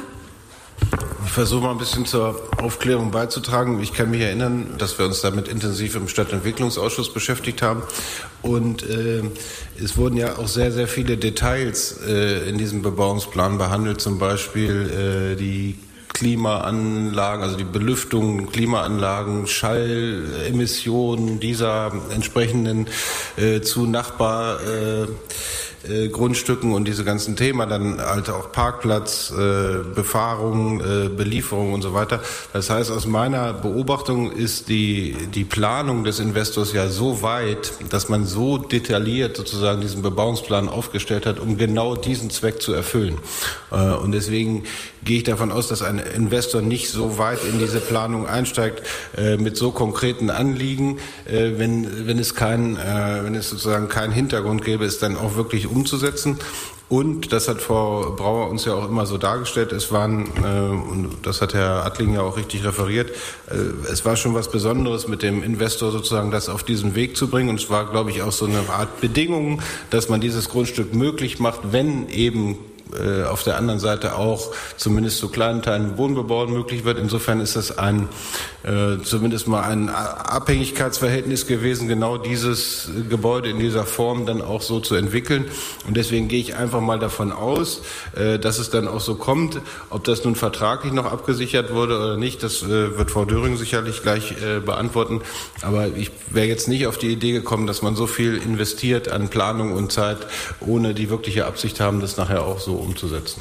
Ich versuche mal ein bisschen zur Aufklärung beizutragen. Ich kann mich erinnern, dass wir uns damit intensiv im Stadtentwicklungsausschuss beschäftigt haben. Und äh, es wurden ja auch sehr, sehr viele Details äh, in diesem Bebauungsplan behandelt. Zum Beispiel äh, die Klimaanlagen, also die Belüftung, Klimaanlagen, Schallemissionen dieser entsprechenden äh, zu Nachbar äh, äh, Grundstücken und diese ganzen Themen, dann halt auch Parkplatz, äh, Befahrung, äh, Belieferung und so weiter. Das heißt, aus meiner Beobachtung ist die, die Planung des Investors ja so weit, dass man so detailliert sozusagen diesen Bebauungsplan aufgestellt hat, um genau diesen Zweck zu erfüllen. Äh, und deswegen gehe ich davon aus, dass ein Investor nicht so weit in diese Planung einsteigt äh, mit so konkreten Anliegen, äh, wenn wenn es kein äh, wenn es sozusagen keinen Hintergrund gäbe, es dann auch wirklich umzusetzen. Und das hat Frau Brauer uns ja auch immer so dargestellt. Es waren äh, und das hat Herr Adling ja auch richtig referiert. Äh, es war schon was Besonderes, mit dem Investor sozusagen das auf diesen Weg zu bringen. Und es war, glaube ich, auch so eine Art Bedingung, dass man dieses Grundstück möglich macht, wenn eben auf der anderen Seite auch zumindest zu kleinen Teilen Wohnbebauung möglich wird. Insofern ist das ein äh, zumindest mal ein Abhängigkeitsverhältnis gewesen, genau dieses Gebäude in dieser Form dann auch so zu entwickeln. Und deswegen gehe ich einfach mal davon aus, äh, dass es dann auch so kommt. Ob das nun vertraglich noch abgesichert wurde oder nicht, das äh, wird Frau Döring sicherlich gleich äh, beantworten. Aber ich wäre jetzt nicht auf die Idee gekommen, dass man so viel investiert an Planung und Zeit, ohne die wirkliche Absicht haben, das nachher auch so umzusetzen.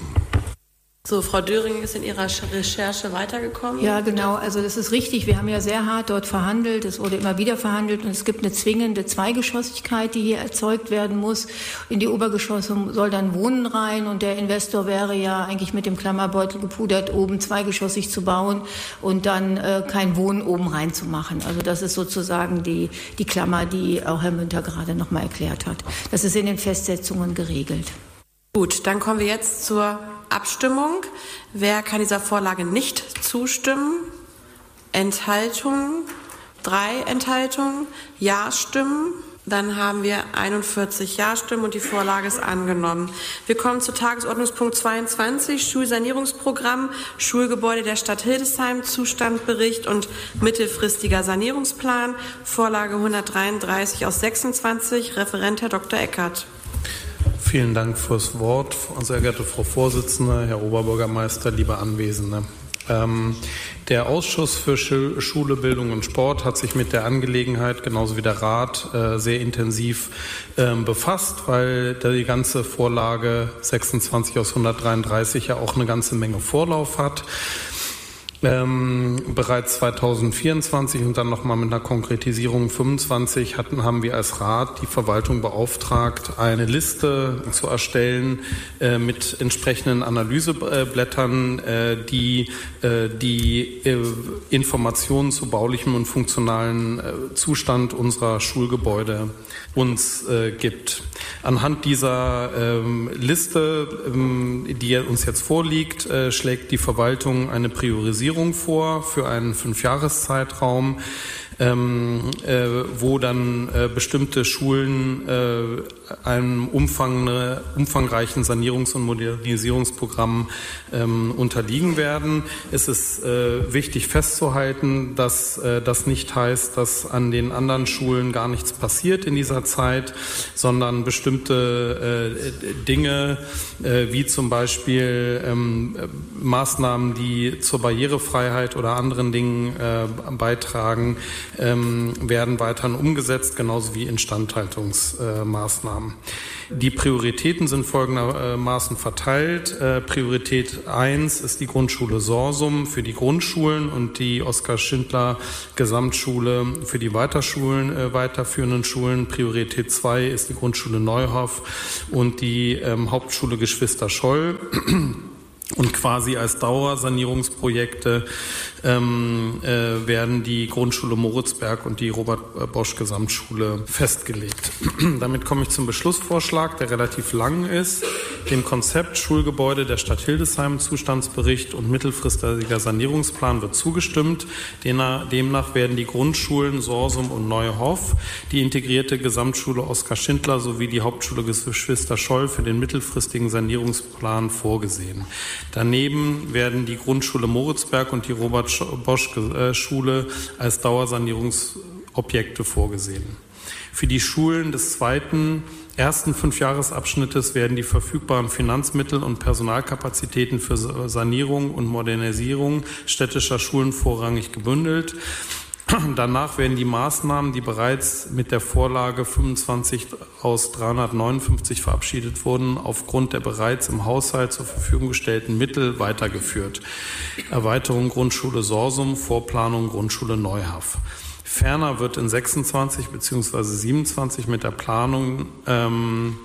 So, Frau Döring ist in ihrer Recherche weitergekommen. Ja, genau. Also das ist richtig. Wir haben ja sehr hart dort verhandelt. Es wurde immer wieder verhandelt und es gibt eine zwingende Zweigeschossigkeit, die hier erzeugt werden muss. In die Obergeschosse soll dann Wohnen rein und der Investor wäre ja eigentlich mit dem Klammerbeutel gepudert, oben zweigeschossig zu bauen und dann äh, kein Wohnen oben rein zu machen. Also das ist sozusagen die, die Klammer, die auch Herr Münter gerade noch mal erklärt hat. Das ist in den Festsetzungen geregelt. Gut, dann kommen wir jetzt zur Abstimmung. Wer kann dieser Vorlage nicht zustimmen? Enthaltungen? Drei Enthaltungen? Ja-Stimmen? Dann haben wir einundvierzig Ja-Stimmen und die Vorlage ist angenommen. Wir kommen zu Tagesordnungspunkt zweiundzwanzig, Schulsanierungsprogramm, Schulgebäude der Stadt Hildesheim, Zustandbericht und mittelfristiger Sanierungsplan. Vorlage hundertdreiunddreißig aus sechsundzwanzig. Referent Herr Doktor Eckert. Vielen Dank fürs Wort, sehr geehrte Frau Vorsitzende, Herr Oberbürgermeister, liebe Anwesende. Ähm, der Ausschuss für Schule, Bildung und Sport hat sich mit der Angelegenheit, genauso wie der Rat, äh, sehr intensiv äh, befasst, weil die ganze Vorlage sechsundzwanzig aus hundertdreiunddreißig ja auch eine ganze Menge Vorlauf hat. Ähm, bereits zweitausendvierundzwanzig und dann nochmal mit einer Konkretisierung fünfundzwanzig hatten, haben wir als Rat die Verwaltung beauftragt, eine Liste zu erstellen äh, mit entsprechenden Analyseblättern, äh, die äh, die äh, Informationen zu baulichem und funktionalen äh, Zustand unserer Schulgebäude uns äh, gibt. Anhand dieser ähm, Liste, ähm, die uns jetzt vorliegt, äh, schlägt die Verwaltung eine Priorisierung vor für einen Fünfjahreszeitraum, ähm, äh, wo dann äh, bestimmte Schulen äh, einem Umfang, umfangreichen Sanierungs- und Modernisierungsprogramm ähm, unterliegen werden. Es ist äh, wichtig festzuhalten, dass äh, das nicht heißt, dass an den anderen Schulen gar nichts passiert in dieser Zeit, sondern bestimmte äh, Dinge, äh, wie zum Beispiel ähm, Maßnahmen, die zur Barrierefreiheit oder anderen Dingen äh, beitragen, ähm, werden weiterhin umgesetzt, genauso wie Instandhaltungsmaßnahmen. Äh, die Prioritäten sind folgendermaßen verteilt. Äh, Priorität eins ist die Grundschule Sorsum für die Grundschulen und die Oskar-Schindler Gesamtschule für die Weiterschulen, äh, weiterführenden Schulen. Priorität zwei ist die Grundschule Neuhoff und die ähm, Hauptschule Geschwister Scholl. Und quasi als Dauersanierungsprojekte ähm, äh, werden die Grundschule Moritzberg und die Robert-Bosch-Gesamtschule festgelegt. Damit komme ich zum Beschlussvorschlag, der relativ lang ist. Dem Konzept Schulgebäude der Stadt Hildesheim, Zustandsbericht und mittelfristiger Sanierungsplan wird zugestimmt. Demnach werden die Grundschulen Sorsum und Neuhoff, die integrierte Gesamtschule Oskar Schindler sowie die Hauptschule Geschwister Scholl für den mittelfristigen Sanierungsplan vorgesehen. Daneben werden die Grundschule Moritzberg und die Robert-Bosch-Schule als Dauersanierungsobjekte vorgesehen. Für die Schulen des zweiten, ersten Fünfjahresabschnittes werden die verfügbaren Finanzmittel und Personalkapazitäten für Sanierung und Modernisierung städtischer Schulen vorrangig gebündelt. Danach werden die Maßnahmen, die bereits mit der Vorlage fünfundzwanzig aus dreihundertneunundfünfzig verabschiedet wurden, aufgrund der bereits im Haushalt zur Verfügung gestellten Mittel weitergeführt. Erweiterung Grundschule Sorsum, Vorplanung Grundschule Neuhoff. Ferner wird in sechsundzwanzig bzw. siebenundzwanzig mit der Planung ähm,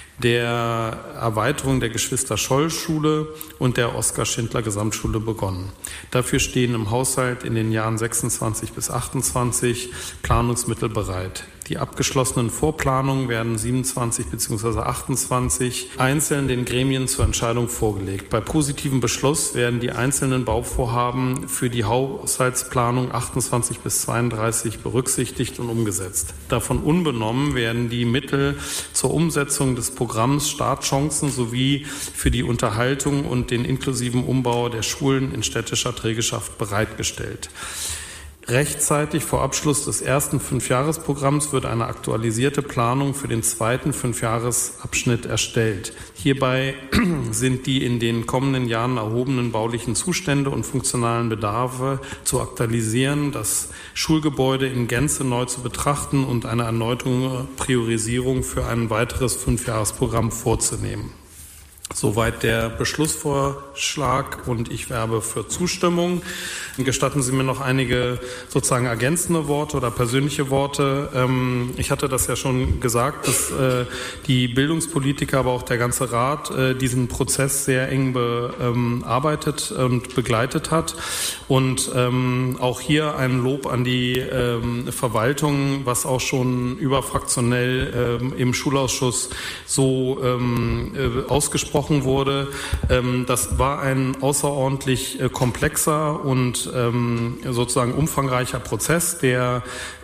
der Erweiterung der Geschwister-Scholl-Schule und der Oskar-Schindler-Gesamtschule begonnen. Dafür stehen im Haushalt in den Jahren sechsundzwanzig bis achtundzwanzig Planungsmittel bereit. Die abgeschlossenen Vorplanungen werden siebenundzwanzig bzw. achtundzwanzig einzeln den Gremien zur Entscheidung vorgelegt. Bei positivem Beschluss werden die einzelnen Bauvorhaben für die Haushaltsplanung achtundzwanzig bis zweiunddreißig berücksichtigt und umgesetzt. Davon unbenommen werden die Mittel zur Umsetzung des Programms Startchancen sowie für die Unterhaltung und den inklusiven Umbau der Schulen in städtischer Trägerschaft bereitgestellt. Rechtzeitig vor Abschluss des ersten Fünfjahresprogramms wird eine aktualisierte Planung für den zweiten Fünfjahresabschnitt erstellt. Hierbei sind die in den kommenden Jahren erhobenen baulichen Zustände und funktionalen Bedarfe zu aktualisieren, das Schulgebäude in Gänze neu zu betrachten und eine erneute Priorisierung für ein weiteres Fünfjahresprogramm vorzunehmen. Soweit der Beschlussvorschlag und ich werbe für Zustimmung. Gestatten Sie mir noch einige sozusagen ergänzende Worte oder persönliche Worte. Ich hatte das ja schon gesagt, dass die Bildungspolitiker, aber auch der ganze Rat diesen Prozess sehr eng bearbeitet und begleitet hat. Und auch hier ein Lob an die Verwaltung, was auch schon überfraktionell im Schulausschuss so ausgesprochen wurde. Das war ein außerordentlich komplexer und sozusagen umfangreicher Prozess, der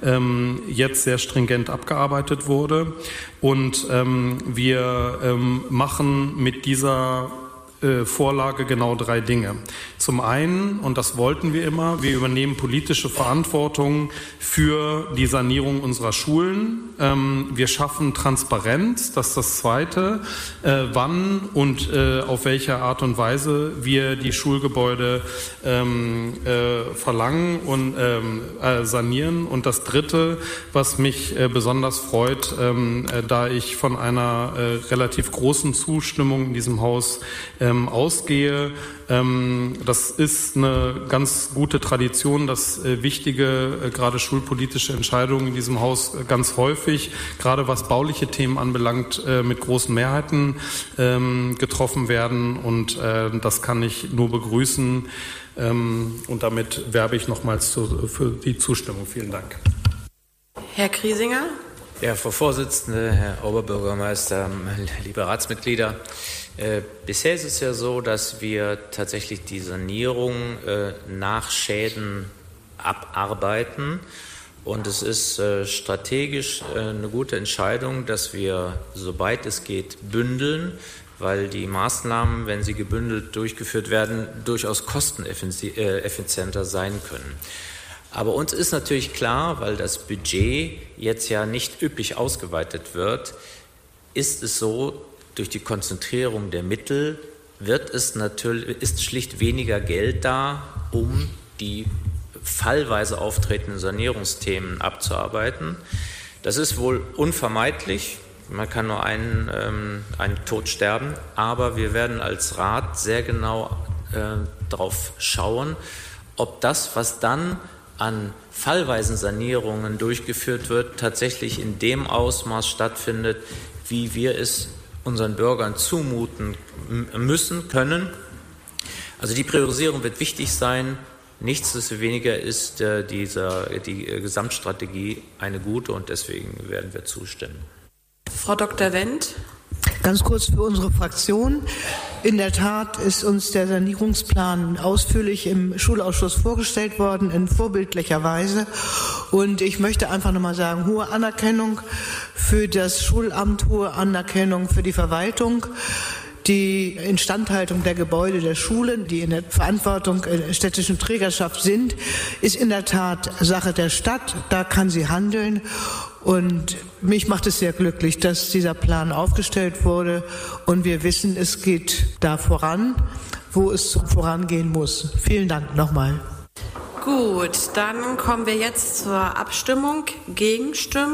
jetzt sehr stringent abgearbeitet wurde. Und wir machen mit dieser Vorlage genau drei Dinge. Zum einen, und das wollten wir immer, wir übernehmen politische Verantwortung für die Sanierung unserer Schulen. Wir schaffen Transparenz, das ist das Zweite, wann und auf welche Art und Weise wir die Schulgebäude verlangen und sanieren. Und das Dritte, was mich besonders freut, da ich von einer relativ großen Zustimmung in diesem Haus ausgehe. Das ist eine ganz gute Tradition, dass wichtige, gerade schulpolitische Entscheidungen in diesem Haus ganz häufig, gerade was bauliche Themen anbelangt, mit großen Mehrheiten getroffen werden. Und das kann ich nur begrüßen. Und damit werbe ich nochmals für die Zustimmung. Vielen Dank. Herr Kriesinger. Ja, Frau Vorsitzende, Herr Oberbürgermeister, liebe Ratsmitglieder. Äh, bisher ist es ja so, dass wir tatsächlich die Sanierung äh, nach Schäden abarbeiten Und es ist äh, strategisch äh, eine gute Entscheidung, dass wir, soweit es geht, bündeln, weil die Maßnahmen, wenn sie gebündelt durchgeführt werden, durchaus kosteneffizienter sein können. Aber uns ist natürlich klar, weil das Budget jetzt ja nicht üppig ausgeweitet wird, ist es so, durch die Konzentrierung der Mittel wird es natürlich, ist schlicht weniger Geld da, um die fallweise auftretenden Sanierungsthemen abzuarbeiten. Das ist wohl unvermeidlich. Man kann nur einen, ähm, einen Tod sterben, aber wir werden als Rat sehr genau äh, darauf schauen, ob das, was dann an fallweisen Sanierungen durchgeführt wird, tatsächlich in dem Ausmaß stattfindet, wie wir es unseren Bürgern zumuten müssen, können. Also die Priorisierung wird wichtig sein. Nichtsdestoweniger ist äh, dieser, die äh, Gesamtstrategie eine gute und deswegen werden wir zustimmen. Frau Doktor Wendt. Ganz kurz für unsere Fraktion. In der Tat ist uns der Sanierungsplan ausführlich im Schulausschuss vorgestellt worden, in vorbildlicher Weise. Und ich möchte einfach nochmal sagen, hohe Anerkennung für das Schulamt, hohe Anerkennung für die Verwaltung. Die Instandhaltung der Gebäude der Schulen, die in der Verantwortung der städtischen Trägerschaft sind, ist in der Tat Sache der Stadt. Da kann sie handeln. Und mich macht es sehr glücklich, dass dieser Plan aufgestellt wurde. Und wir wissen, es geht da voran, wo es vorangehen muss. Vielen Dank nochmal. Gut, dann kommen wir jetzt zur Abstimmung. Gegenstimmen,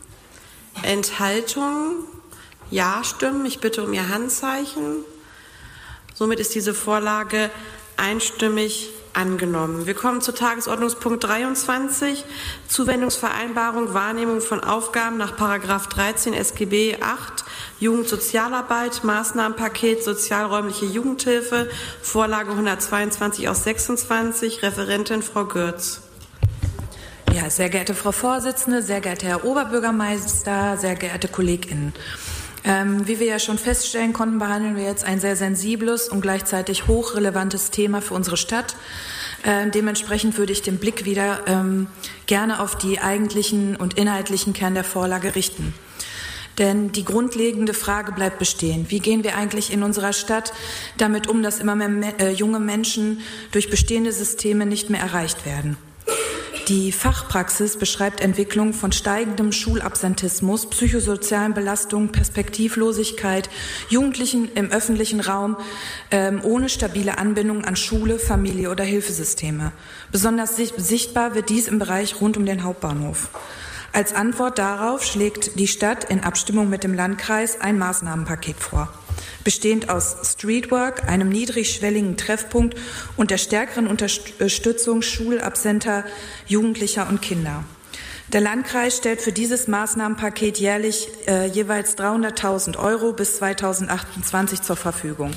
Enthaltungen. Ja-Stimmen. Ich bitte um Ihr Handzeichen. Somit ist diese Vorlage einstimmig angenommen. Wir kommen zu Tagesordnungspunkt dreiundzwanzig, Zuwendungsvereinbarung, Wahrnehmung von Aufgaben nach Paragraph dreizehn S G B acht, Jugendsozialarbeit, Maßnahmenpaket, sozialräumliche Jugendhilfe, Vorlage hundertzweiundzwanzig aus sechsundzwanzig, Referentin Frau Görz. Ja, sehr geehrte Frau Vorsitzende, sehr geehrter Herr Oberbürgermeister, sehr geehrte KollegInnen. Ähm, wie wir ja schon feststellen konnten, behandeln wir jetzt ein sehr sensibles und gleichzeitig hochrelevantes Thema für unsere Stadt. Ähm, dementsprechend würde ich den Blick wieder ähm, gerne auf die eigentlichen und inhaltlichen Kern der Vorlage richten. Denn die grundlegende Frage bleibt bestehen. Wie gehen wir eigentlich in unserer Stadt damit um, dass immer mehr äh, junge Menschen durch bestehende Systeme nicht mehr erreicht werden? Die Fachpraxis beschreibt Entwicklung von steigendem Schulabsentismus, psychosozialen Belastungen, Perspektivlosigkeit, Jugendlichen im öffentlichen Raum ähm, ohne stabile Anbindung an Schule, Familie oder Hilfesysteme. Besonders sichtbar wird dies im Bereich rund um den Hauptbahnhof. Als Antwort darauf schlägt die Stadt in Abstimmung mit dem Landkreis ein Maßnahmenpaket vor, bestehend aus Streetwork, einem niedrigschwelligen Treffpunkt und der stärkeren Unterstützung schulabsenter Jugendlicher und Kinder. Der Landkreis stellt für dieses Maßnahmenpaket jährlich äh, jeweils dreihunderttausend Euro bis zweitausendachtundzwanzig zur Verfügung.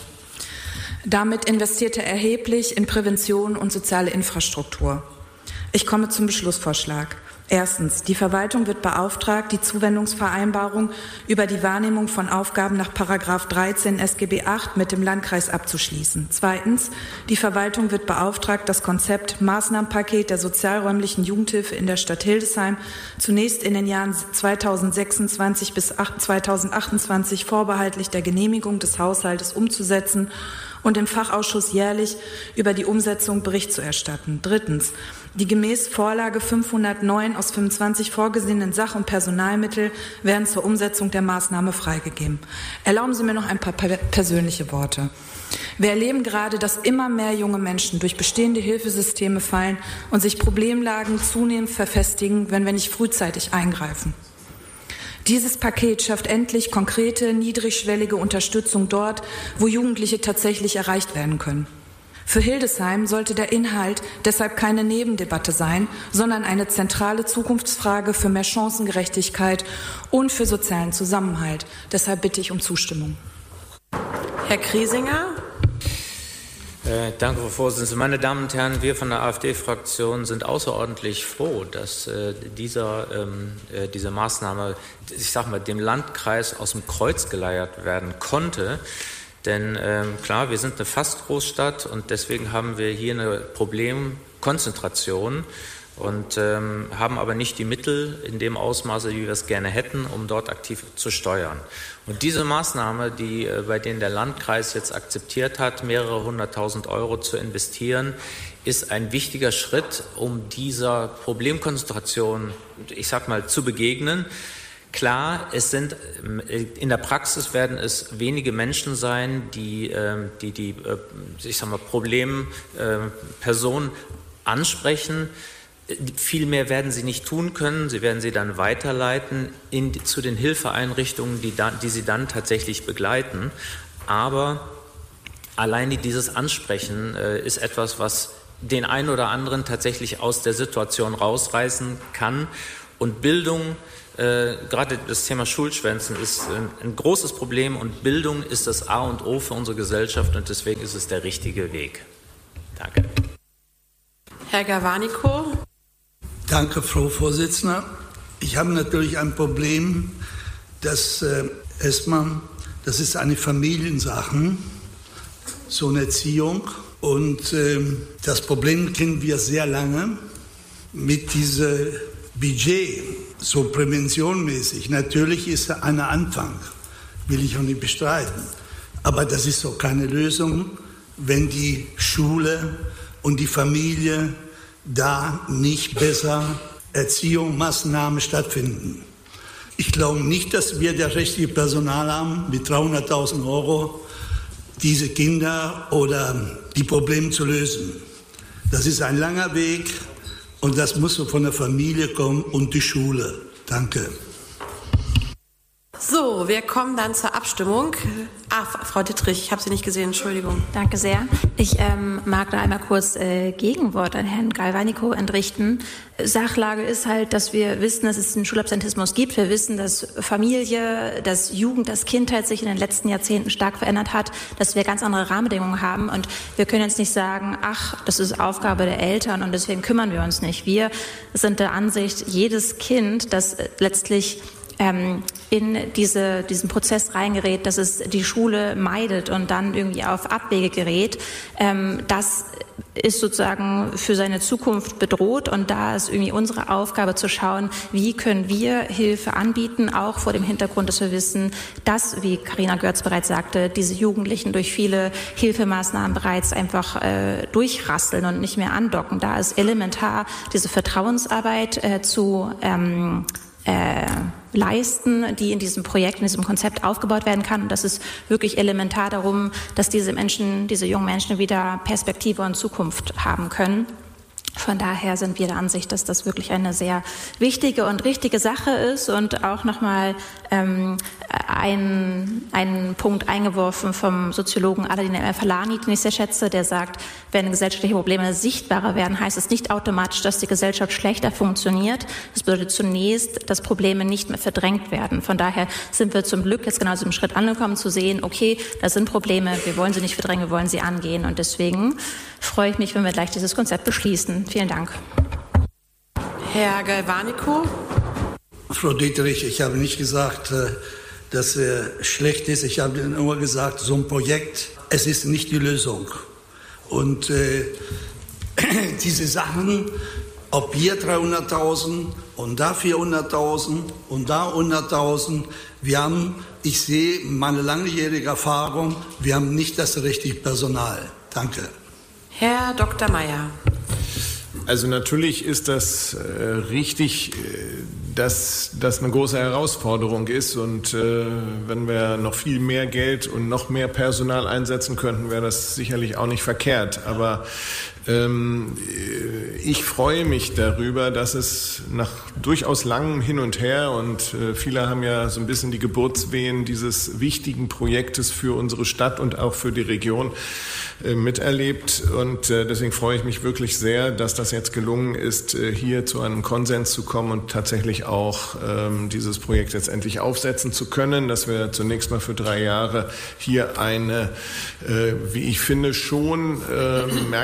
Damit investiert er erheblich in Prävention und soziale Infrastruktur. Ich komme zum Beschlussvorschlag. Erstens. Die Verwaltung wird beauftragt, die Zuwendungsvereinbarung über die Wahrnehmung von Aufgaben nach Paragraph dreizehn S G B acht mit dem Landkreis abzuschließen. Zweitens. Die Verwaltung wird beauftragt, das Konzept Maßnahmenpaket der sozialräumlichen Jugendhilfe in der Stadt Hildesheim zunächst in den Jahren zweitausendsechsundzwanzig bis zweitausendachtundzwanzig vorbehaltlich der Genehmigung des Haushaltes umzusetzen und im Fachausschuss jährlich über die Umsetzung Bericht zu erstatten. Drittens. Die gemäß Vorlage fünfhundertneun aus fünfundzwanzig vorgesehenen Sach- und Personalmittel werden zur Umsetzung der Maßnahme freigegeben. Erlauben Sie mir noch ein paar persönliche Worte. Wir erleben gerade, dass immer mehr junge Menschen durch bestehende Hilfesysteme fallen und sich Problemlagen zunehmend verfestigen, wenn wir nicht frühzeitig eingreifen. Dieses Paket schafft endlich konkrete, niedrigschwellige Unterstützung dort, wo Jugendliche tatsächlich erreicht werden können. Für Hildesheim sollte der Inhalt deshalb keine Nebendebatte sein, sondern eine zentrale Zukunftsfrage für mehr Chancengerechtigkeit und für sozialen Zusammenhalt. Deshalb bitte ich um Zustimmung. Herr Kriesinger. Äh, danke, Frau Vorsitzende. Meine Damen und Herren, wir von der AfD-Fraktion sind außerordentlich froh, dass äh, dieser, ähm, äh, diese Maßnahme, ich sag mal, dem Landkreis aus dem Kreuz geleiert werden konnte. Denn ähm, klar, wir sind eine Fast-Großstadt und deswegen haben wir hier eine Problemkonzentration. und ähm, haben aber nicht die Mittel in dem Ausmaße, wie wir es gerne hätten, um dort aktiv zu steuern. Und diese Maßnahme, die äh, bei denen der Landkreis jetzt akzeptiert hat, mehrere hunderttausend Euro zu investieren, ist ein wichtiger Schritt, um dieser Problemkonzentration, ich sag mal, zu begegnen. Klar, es sind in der Praxis werden es wenige Menschen sein, die die, die ich sag mal, Problempersonen ansprechen. Viel mehr werden sie nicht tun können. Sie werden sie dann weiterleiten in, zu den Hilfeeinrichtungen, die, da, die sie dann tatsächlich begleiten. Aber alleine dieses Ansprechen äh, ist etwas, was den einen oder anderen tatsächlich aus der Situation rausreißen kann. Und Bildung, äh, gerade das Thema Schulschwänzen, ist ein, ein großes Problem. Und Bildung ist das A und O für unsere Gesellschaft. Und deswegen ist es der richtige Weg. Danke. Herr Garvanico. Danke, Frau Vorsitzende. Ich habe natürlich ein Problem, dass äh, erstmal, das ist eine Familiensache, so eine Erziehung. Und äh, das Problem kennen wir sehr lange mit diesem Budget, so präventionmäßig. Natürlich ist es ein Anfang, will ich auch nicht bestreiten. Aber das ist auch keine Lösung, wenn die Schule und die Familie da nicht besser Erziehungsmaßnahmen stattfinden. Ich glaube nicht, dass wir das richtige Personal haben, mit dreihunderttausend Euro diese Kinder oder die Probleme zu lösen. Das ist ein langer Weg und das muss von der Familie kommen und die Schule. Danke. So, wir kommen dann zur Abstimmung. Ah, Frau Dittrich, ich habe Sie nicht gesehen, Entschuldigung. Danke sehr. Ich ähm, mag da einmal kurz äh, Gegenwort an Herrn Galvanico entrichten. Sachlage ist halt, dass wir wissen, dass es einen Schulabsentismus gibt. Wir wissen, dass Familie, dass Jugend, dass Kindheit sich in den letzten Jahrzehnten stark verändert hat, dass wir ganz andere Rahmenbedingungen haben. Und wir können jetzt nicht sagen, ach, das ist Aufgabe der Eltern und deswegen kümmern wir uns nicht. Wir sind der Ansicht, jedes Kind, das letztlich ähm, in diese, diesen Prozess reingerät, dass es die Schule meidet und dann irgendwie auf Abwege gerät, ähm, das ist sozusagen für seine Zukunft bedroht. Und da ist irgendwie unsere Aufgabe zu schauen, wie können wir Hilfe anbieten, auch vor dem Hintergrund, dass wir wissen, dass, wie Carina Görz bereits sagte, diese Jugendlichen durch viele Hilfemaßnahmen bereits einfach äh, durchrasseln und nicht mehr andocken. Da ist elementar diese Vertrauensarbeit äh, zu ähm, äh, leisten, die in diesem Projekt, in diesem Konzept aufgebaut werden kann. Und das ist wirklich elementar darum, dass diese Menschen, diese jungen Menschen wieder Perspektive und Zukunft haben können. Von daher sind wir der Ansicht, dass das wirklich eine sehr wichtige und richtige Sache ist und auch nochmal ähm, ein, einen Punkt eingeworfen vom Soziologen Aladin El-Falani, den ich sehr schätze, der sagt, wenn gesellschaftliche Probleme sichtbarer werden, heißt es nicht automatisch, dass die Gesellschaft schlechter funktioniert. Das bedeutet zunächst, dass Probleme nicht mehr verdrängt werden. Von daher sind wir zum Glück jetzt genau so im Schritt angekommen, zu sehen, okay, das sind Probleme, wir wollen sie nicht verdrängen, wir wollen sie angehen. Und deswegen freue ich mich, wenn wir gleich dieses Konzept beschließen. Vielen Dank. Herr Galvanico. Frau Dietrich, ich habe nicht gesagt, dass es schlecht ist. Ich habe nur gesagt, so ein Projekt, es ist nicht die Lösung. Und äh, diese Sachen, ob hier dreihunderttausend und da vierhunderttausend und da hunderttausend, wir haben, ich sehe meine langjährige Erfahrung, wir haben nicht das richtige Personal. Danke. Herr Doktor Mayer. Also natürlich ist das äh, richtig, äh, dass das eine große Herausforderung ist und äh, wenn wir noch viel mehr Geld und noch mehr Personal einsetzen könnten, wäre das sicherlich auch nicht verkehrt. Aber ähm, ich freue mich darüber, dass es nach durchaus langem Hin und Her und äh, viele haben ja so ein bisschen die Geburtswehen dieses wichtigen Projektes für unsere Stadt und auch für die Region äh, miterlebt und äh, deswegen freue ich mich wirklich sehr, dass das jetzt gelungen ist, äh, hier zu einem Konsens zu kommen und tatsächlich auch ähm, dieses Projekt jetzt endlich aufsetzen zu können, dass wir zunächst mal für drei Jahre hier eine, äh, wie ich finde, schon äh, merkliche Verbesserung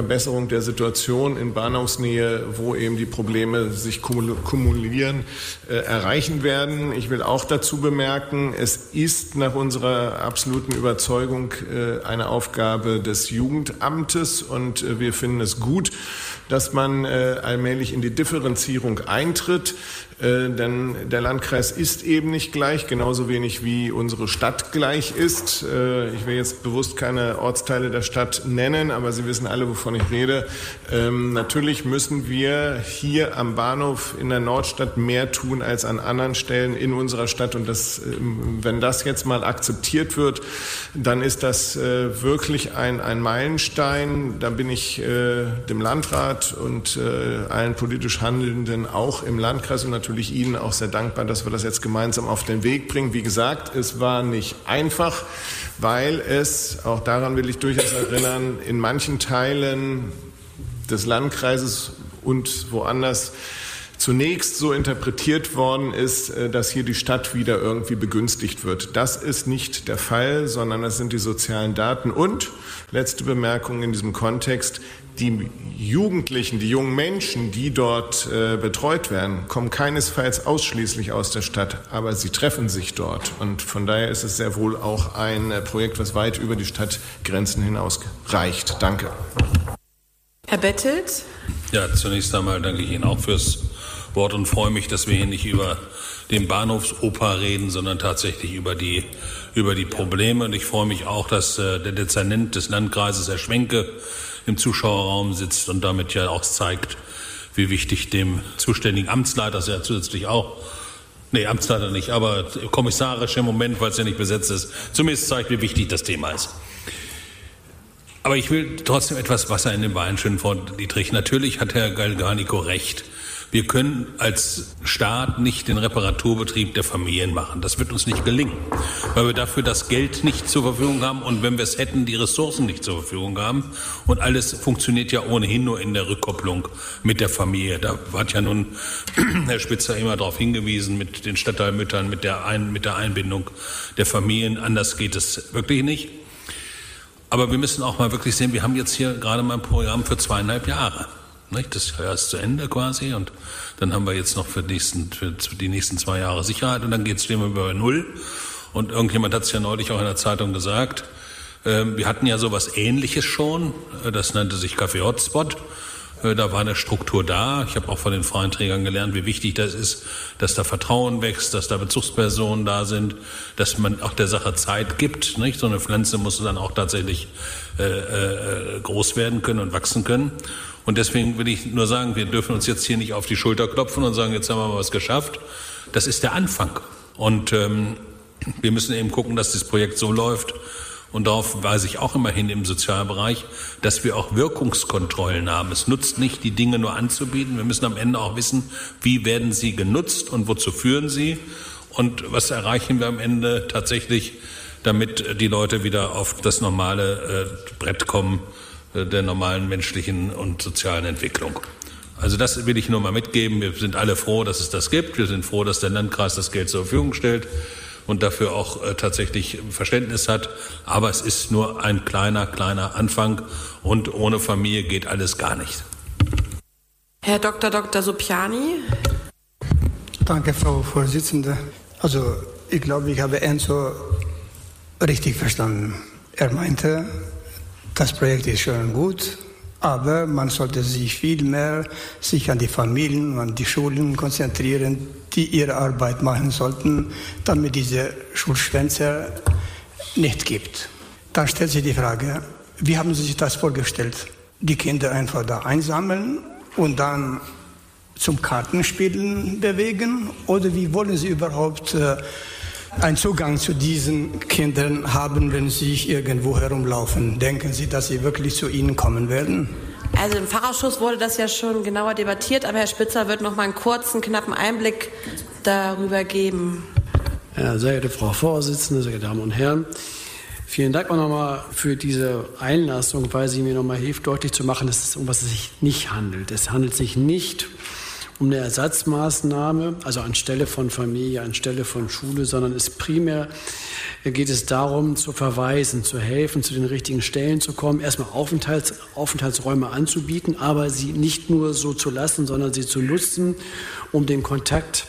Verbesserung der Situation in Bahnhofsnähe, wo eben die Probleme sich kumulieren, äh, erreichen werden. Ich will auch dazu bemerken, es ist nach unserer absoluten Überzeugung äh, eine Aufgabe des Jugendamtes und äh, wir finden es gut, dass man äh, allmählich in die Differenzierung eintritt. Äh, denn der Landkreis ist eben nicht gleich, genauso wenig wie unsere Stadt gleich ist. Äh, ich will jetzt bewusst keine Ortsteile der Stadt nennen, aber Sie wissen alle, wovon ich rede. Ähm, natürlich müssen wir hier am Bahnhof in der Nordstadt mehr tun als an anderen Stellen in unserer Stadt. Und das, ähm, wenn das jetzt mal akzeptiert wird, dann ist das äh, wirklich ein, ein Meilenstein. Da bin ich äh, dem Landrat und äh, allen politisch Handelnden auch im Landkreis und natürlich Ihnen auch sehr dankbar, dass wir das jetzt gemeinsam auf den Weg bringen. Wie gesagt, es war nicht einfach, weil es, auch daran will ich durchaus erinnern, in manchen Teilen des Landkreises und woanders zunächst so interpretiert worden ist, dass hier die Stadt wieder irgendwie begünstigt wird. Das ist nicht der Fall, sondern das sind die sozialen Daten. Und, letzte Bemerkung in diesem Kontext, die Jugendlichen, die jungen Menschen, die dort äh, betreut werden, kommen keinesfalls ausschließlich aus der Stadt, aber sie treffen sich dort. Und von daher ist es sehr wohl auch ein äh, Projekt, was weit über die Stadtgrenzen hinaus reicht. Danke. Herr Bettelt. Ja, zunächst einmal danke ich Ihnen auch fürs Wort und freue mich, dass wir hier nicht über den Bahnhofsoper reden, sondern tatsächlich über die, über die Probleme. Und ich freue mich auch, dass äh, der Dezernent des Landkreises, Herr Schwenke, im Zuschauerraum sitzt und damit ja auch zeigt, wie wichtig dem zuständigen Amtsleiter, das ja zusätzlich auch, nee, Amtsleiter nicht, aber kommissarisch im Moment, weil es ja nicht besetzt ist, zumindest zeigt, wie wichtig das Thema ist. Aber ich will trotzdem etwas Wasser in den Wein schütten, Frau Dietrich. Natürlich hat Herr Galganico recht. Wir können als Staat nicht den Reparaturbetrieb der Familien machen. Das wird uns nicht gelingen, weil wir dafür das Geld nicht zur Verfügung haben und wenn wir es hätten, die Ressourcen nicht zur Verfügung haben. Und alles funktioniert ja ohnehin nur in der Rückkopplung mit der Familie. Da hat ja nun Herr Spitzer immer darauf hingewiesen, mit den Stadtteilmüttern, mit der, Ein- mit der Einbindung der Familien. Anders geht es wirklich nicht. Aber wir müssen auch mal wirklich sehen, wir haben jetzt hier gerade mal ein Programm für zweieinhalb Jahre. Das Jahr ist zu Ende quasi und dann haben wir jetzt noch für die nächsten, für die nächsten zwei Jahre Sicherheit und dann geht es stehen wir bei Null. Und irgendjemand hat es ja neulich auch in der Zeitung gesagt, äh, wir hatten ja sowas Ähnliches schon, das nannte sich Café Hotspot. Äh, da war eine Struktur da. Ich habe auch von den freien Trägern gelernt, wie wichtig das ist, dass da Vertrauen wächst, dass da Bezugspersonen da sind, dass man auch der Sache Zeit gibt. Nicht? So eine Pflanze muss dann auch tatsächlich äh, äh, groß werden können und wachsen können. Und deswegen will ich nur sagen, wir dürfen uns jetzt hier nicht auf die Schulter klopfen und sagen, jetzt haben wir mal was geschafft. Das ist der Anfang. Und ähm, wir müssen eben gucken, dass das Projekt so läuft. Und darauf weise ich auch immer hin im Sozialbereich, dass wir auch Wirkungskontrollen haben. Es nutzt nicht, die Dinge nur anzubieten. Wir müssen am Ende auch wissen, wie werden sie genutzt und wozu führen sie. Und was erreichen wir am Ende tatsächlich, damit die Leute wieder auf das normale äh, Brett kommen, der normalen menschlichen und sozialen Entwicklung. Also das will ich nur mal mitgeben. Wir sind alle froh, dass es das gibt. Wir sind froh, dass der Landkreis das Geld zur Verfügung stellt und dafür auch äh, tatsächlich Verständnis hat. Aber es ist nur ein kleiner, kleiner Anfang und ohne Familie geht alles gar nicht. Herr Doktor Doktor Sopiani. Danke, Frau Vorsitzende. Also ich glaube, ich habe Enzo richtig verstanden. Er meinte, das Projekt ist schön gut, aber man sollte sich viel mehr sich an die Familien, an die Schulen konzentrieren, die ihre Arbeit machen sollten, damit diese Schulschwänzer nicht gibt. Dann stellt sich die Frage, wie haben Sie sich das vorgestellt? Die Kinder einfach da einsammeln und dann zum Kartenspielen bewegen? Oder wie wollen Sie überhaupt äh, einen Zugang zu diesen Kindern haben, wenn sie irgendwo herumlaufen? Denken Sie, dass sie wirklich zu Ihnen kommen werden? Also im Fachausschuss wurde das ja schon genauer debattiert, aber Herr Spitzer wird noch mal einen kurzen, knappen Einblick darüber geben. Ja, sehr geehrte Frau Vorsitzende, sehr geehrte Damen und Herren, vielen Dank auch nochmal für diese Einlassung, weil sie mir nochmal hilft, deutlich zu machen, dass es um was es sich nicht handelt. Es handelt sich nicht um eine Ersatzmaßnahme, also anstelle von Familie, anstelle von Schule, sondern es primär geht es darum, zu verweisen, zu helfen, zu den richtigen Stellen zu kommen, erstmal Aufenthalts, Aufenthaltsräume anzubieten, aber sie nicht nur so zu lassen, sondern sie zu nutzen, um den Kontakt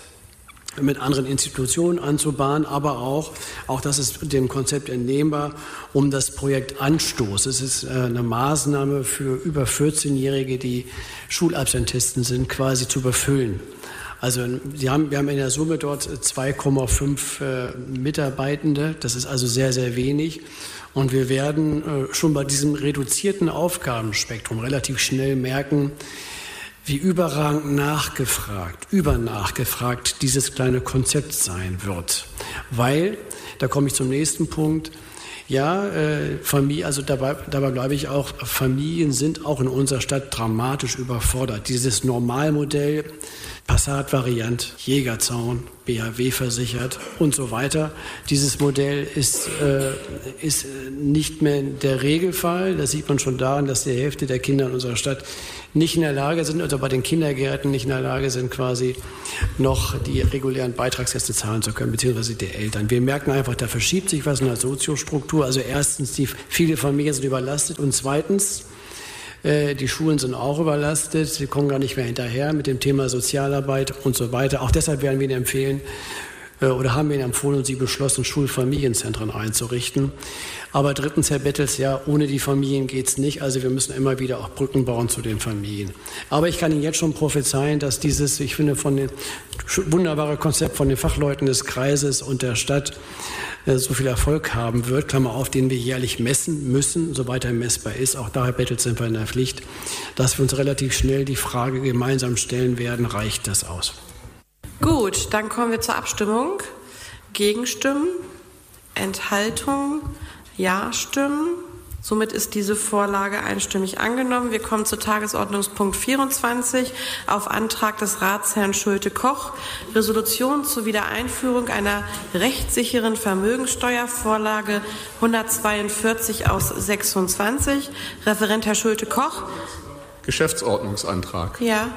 mit anderen Institutionen anzubahnen, aber auch, auch das ist dem Konzept entnehmbar, um das Projekt Anstoß. Es ist eine Maßnahme für über vierzehnjährige, die Schulabsentisten sind, quasi zu befüllen. Also Sie haben, wir haben in der Summe dort zwei Komma fünf äh, Mitarbeitende. Das ist also sehr, sehr wenig. Und wir werden äh, schon bei diesem reduzierten Aufgabenspektrum relativ schnell merken, wie überragend nachgefragt, übernachgefragt dieses kleine Konzept sein wird. Weil, da komme ich zum nächsten Punkt, ja, äh, Familie, also dabei, dabei bleibe ich auch, Familien sind auch in unserer Stadt dramatisch überfordert. Dieses Normalmodell, Passat-Variant, Jägerzaun, B H W versichert und so weiter. Dieses Modell ist, äh, ist nicht mehr der Regelfall. Das sieht man schon daran, dass die Hälfte der Kinder in unserer Stadt nicht in der Lage sind, also bei den Kindergärten nicht in der Lage sind, quasi noch die regulären Beitragssätze zahlen zu können, beziehungsweise die Eltern. Wir merken einfach, da verschiebt sich was in der Soziostruktur. Also erstens, die, viele Familien sind überlastet und zweitens, die Schulen sind auch überlastet, sie kommen gar nicht mehr hinterher mit dem Thema Sozialarbeit und so weiter. Auch deshalb werden wir Ihnen empfehlen oder haben wir Ihnen empfohlen und Sie beschlossen, Schulfamilienzentren einzurichten. Aber drittens, Herr Bettels, ja, ohne die Familien geht's nicht. Also wir müssen immer wieder auch Brücken bauen zu den Familien. Aber ich kann Ihnen jetzt schon prophezeien, dass dieses, ich finde, von dem wunderbare Konzept von den Fachleuten des Kreises und der Stadt so viel Erfolg haben wird, Klammer auf, den wir jährlich messen müssen, soweit er messbar ist. Auch da, Herr Bettels, sind wir in der Pflicht, dass wir uns relativ schnell die Frage gemeinsam stellen werden, reicht das aus? Gut, dann kommen wir zur Abstimmung. Gegenstimmen, Enthaltung, Ja-Stimmen. Somit ist diese Vorlage einstimmig angenommen. Wir kommen zu Tagesordnungspunkt vierundzwanzig auf Antrag des Ratsherrn Schulte-Koch. Resolution zur Wiedereinführung einer rechtssicheren Vermögensteuervorlage hundertzweiundvierzig aus sechsundzwanzig. Referent Herr Schulte-Koch. Geschäftsordnungsantrag. Ja.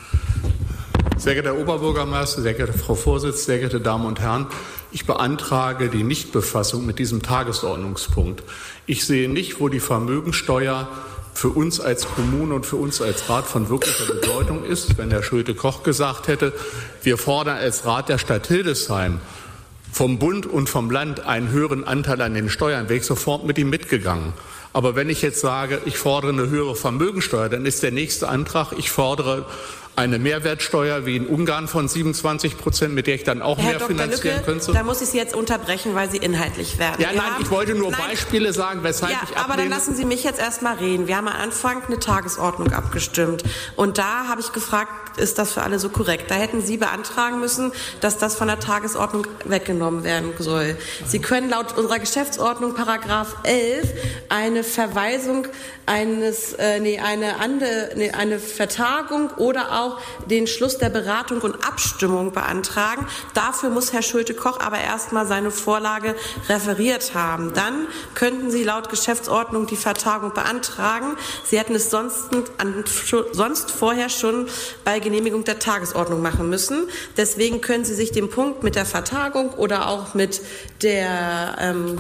Sehr geehrter Herr Oberbürgermeister, sehr geehrte Frau Vorsitzende, sehr geehrte Damen und Herren, ich beantrage die Nichtbefassung mit diesem Tagesordnungspunkt. Ich sehe nicht, wo die Vermögensteuer für uns als Kommune und für uns als Rat von wirklicher Bedeutung ist. Wenn Herr Schulte-Koch gesagt hätte, wir fordern als Rat der Stadt Hildesheim vom Bund und vom Land einen höheren Anteil an den Steuern, wäre ich sofort mit ihm mitgegangen. Aber wenn ich jetzt sage, ich fordere eine höhere Vermögensteuer, dann ist der nächste Antrag, ich fordere eine Mehrwertsteuer wie in Ungarn von siebenundzwanzig Prozent, mit der ich dann auch Herr mehr Doktor finanzieren Lücke, könnte. Da muss ich Sie jetzt unterbrechen, weil Sie inhaltlich werden. Ja, Wir nein, haben, ich wollte nur nein, Beispiele sagen, weshalb ja, ich ablehne. aber dann lassen Sie mich jetzt erst mal reden. Wir haben am Anfang eine Tagesordnung abgestimmt. Und da habe ich gefragt, ist das für alle so korrekt? Da hätten Sie beantragen müssen, dass das von der Tagesordnung weggenommen werden soll. Sie können laut unserer Geschäftsordnung Paragraph elf eine Verweisung eines, äh, nee, eine, ande, nee, eine Vertagung oder auch den Schluss der Beratung und Abstimmung beantragen. Dafür muss Herr Schulte-Koch aber erstmal seine Vorlage referiert haben. Dann könnten Sie laut Geschäftsordnung die Vertagung beantragen. Sie hätten es sonst, an, sonst vorher schon bei Genehmigung der Tagesordnung machen müssen. Deswegen können Sie sich den Punkt mit der Vertagung oder auch mit der ähm,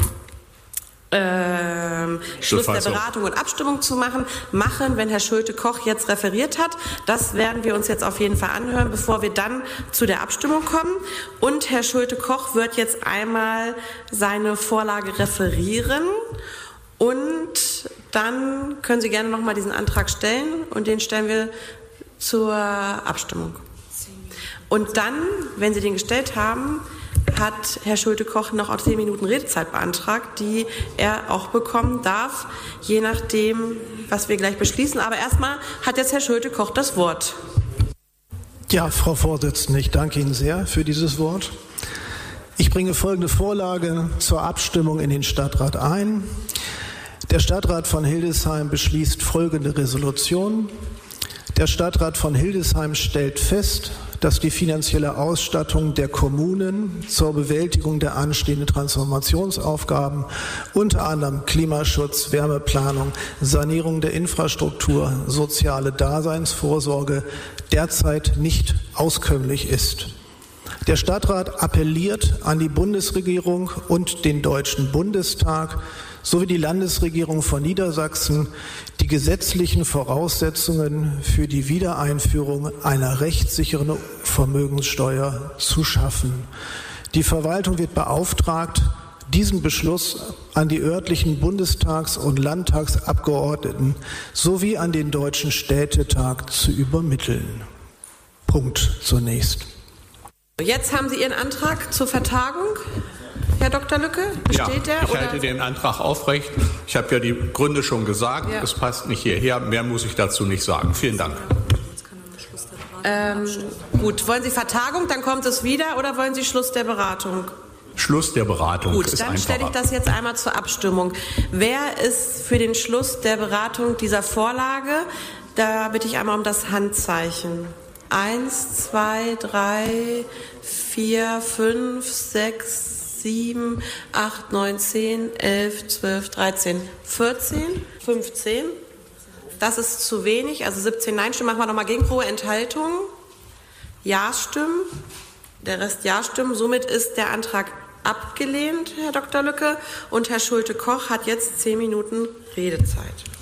Ähm, Schluss der Beratung und Abstimmung zu machen, machen, wenn Herr Schulte-Koch jetzt referiert hat. Das werden wir uns jetzt auf jeden Fall anhören, bevor wir dann zu der Abstimmung kommen. Und Herr Schulte-Koch wird jetzt einmal seine Vorlage referieren und dann können Sie gerne noch mal diesen Antrag stellen und den stellen wir zur Abstimmung. Und dann, wenn Sie den gestellt haben, hat Herr Schulte-Koch noch auch zehn Minuten Redezeit beantragt, die er auch bekommen darf, je nachdem, was wir gleich beschließen. Aber erstmal hat jetzt Herr Schulte-Koch das Wort. Ja, Frau Vorsitzende, ich danke Ihnen sehr für dieses Wort. Ich bringe folgende Vorlage zur Abstimmung in den Stadtrat ein. Der Stadtrat von Hildesheim beschließt folgende Resolution. Der Stadtrat von Hildesheim stellt fest, dass die finanzielle Ausstattung der Kommunen zur Bewältigung der anstehenden Transformationsaufgaben, unter anderem Klimaschutz, Wärmeplanung, Sanierung der Infrastruktur, soziale Daseinsvorsorge, derzeit nicht auskömmlich ist. Der Stadtrat appelliert an die Bundesregierung und den Deutschen Bundestag sowie die Landesregierung von Niedersachsen, die gesetzlichen Voraussetzungen für die Wiedereinführung einer rechtssicheren Vermögenssteuer zu schaffen. Die Verwaltung wird beauftragt, diesen Beschluss an die örtlichen Bundestags- und Landtagsabgeordneten sowie an den Deutschen Städtetag zu übermitteln. Punkt zunächst. Jetzt haben Sie Ihren Antrag zur Vertagung. Herr Doktor Lücke, besteht ja, der? Ich oder? halte den Antrag aufrecht. Ich habe ja die Gründe schon gesagt. Ja. Es passt nicht hierher. Mehr muss ich dazu nicht sagen. Vielen Dank. Ähm, gut, wollen Sie Vertagung, dann kommt es wieder, oder wollen Sie Schluss der Beratung? Schluss der Beratung. Gut, ist dann stelle ich das jetzt einmal zur Abstimmung. Wer ist für den Schluss der Beratung dieser Vorlage? Da bitte ich einmal um das Handzeichen. Eins, zwei, drei, vier, fünf, sechs, sieben, acht, neun, zehn, elf, zwölf, dreizehn, vierzehn, fünfzehn. Das ist zu wenig, also siebzehn Nein-Stimmen. Machen wir nochmal Gegenprobe. Enthaltungen, Ja-Stimmen, der Rest Ja-Stimmen. Somit ist der Antrag abgelehnt, Herr Doktor Lücke. Und Herr Schulte-Koch hat jetzt zehn Minuten Redezeit.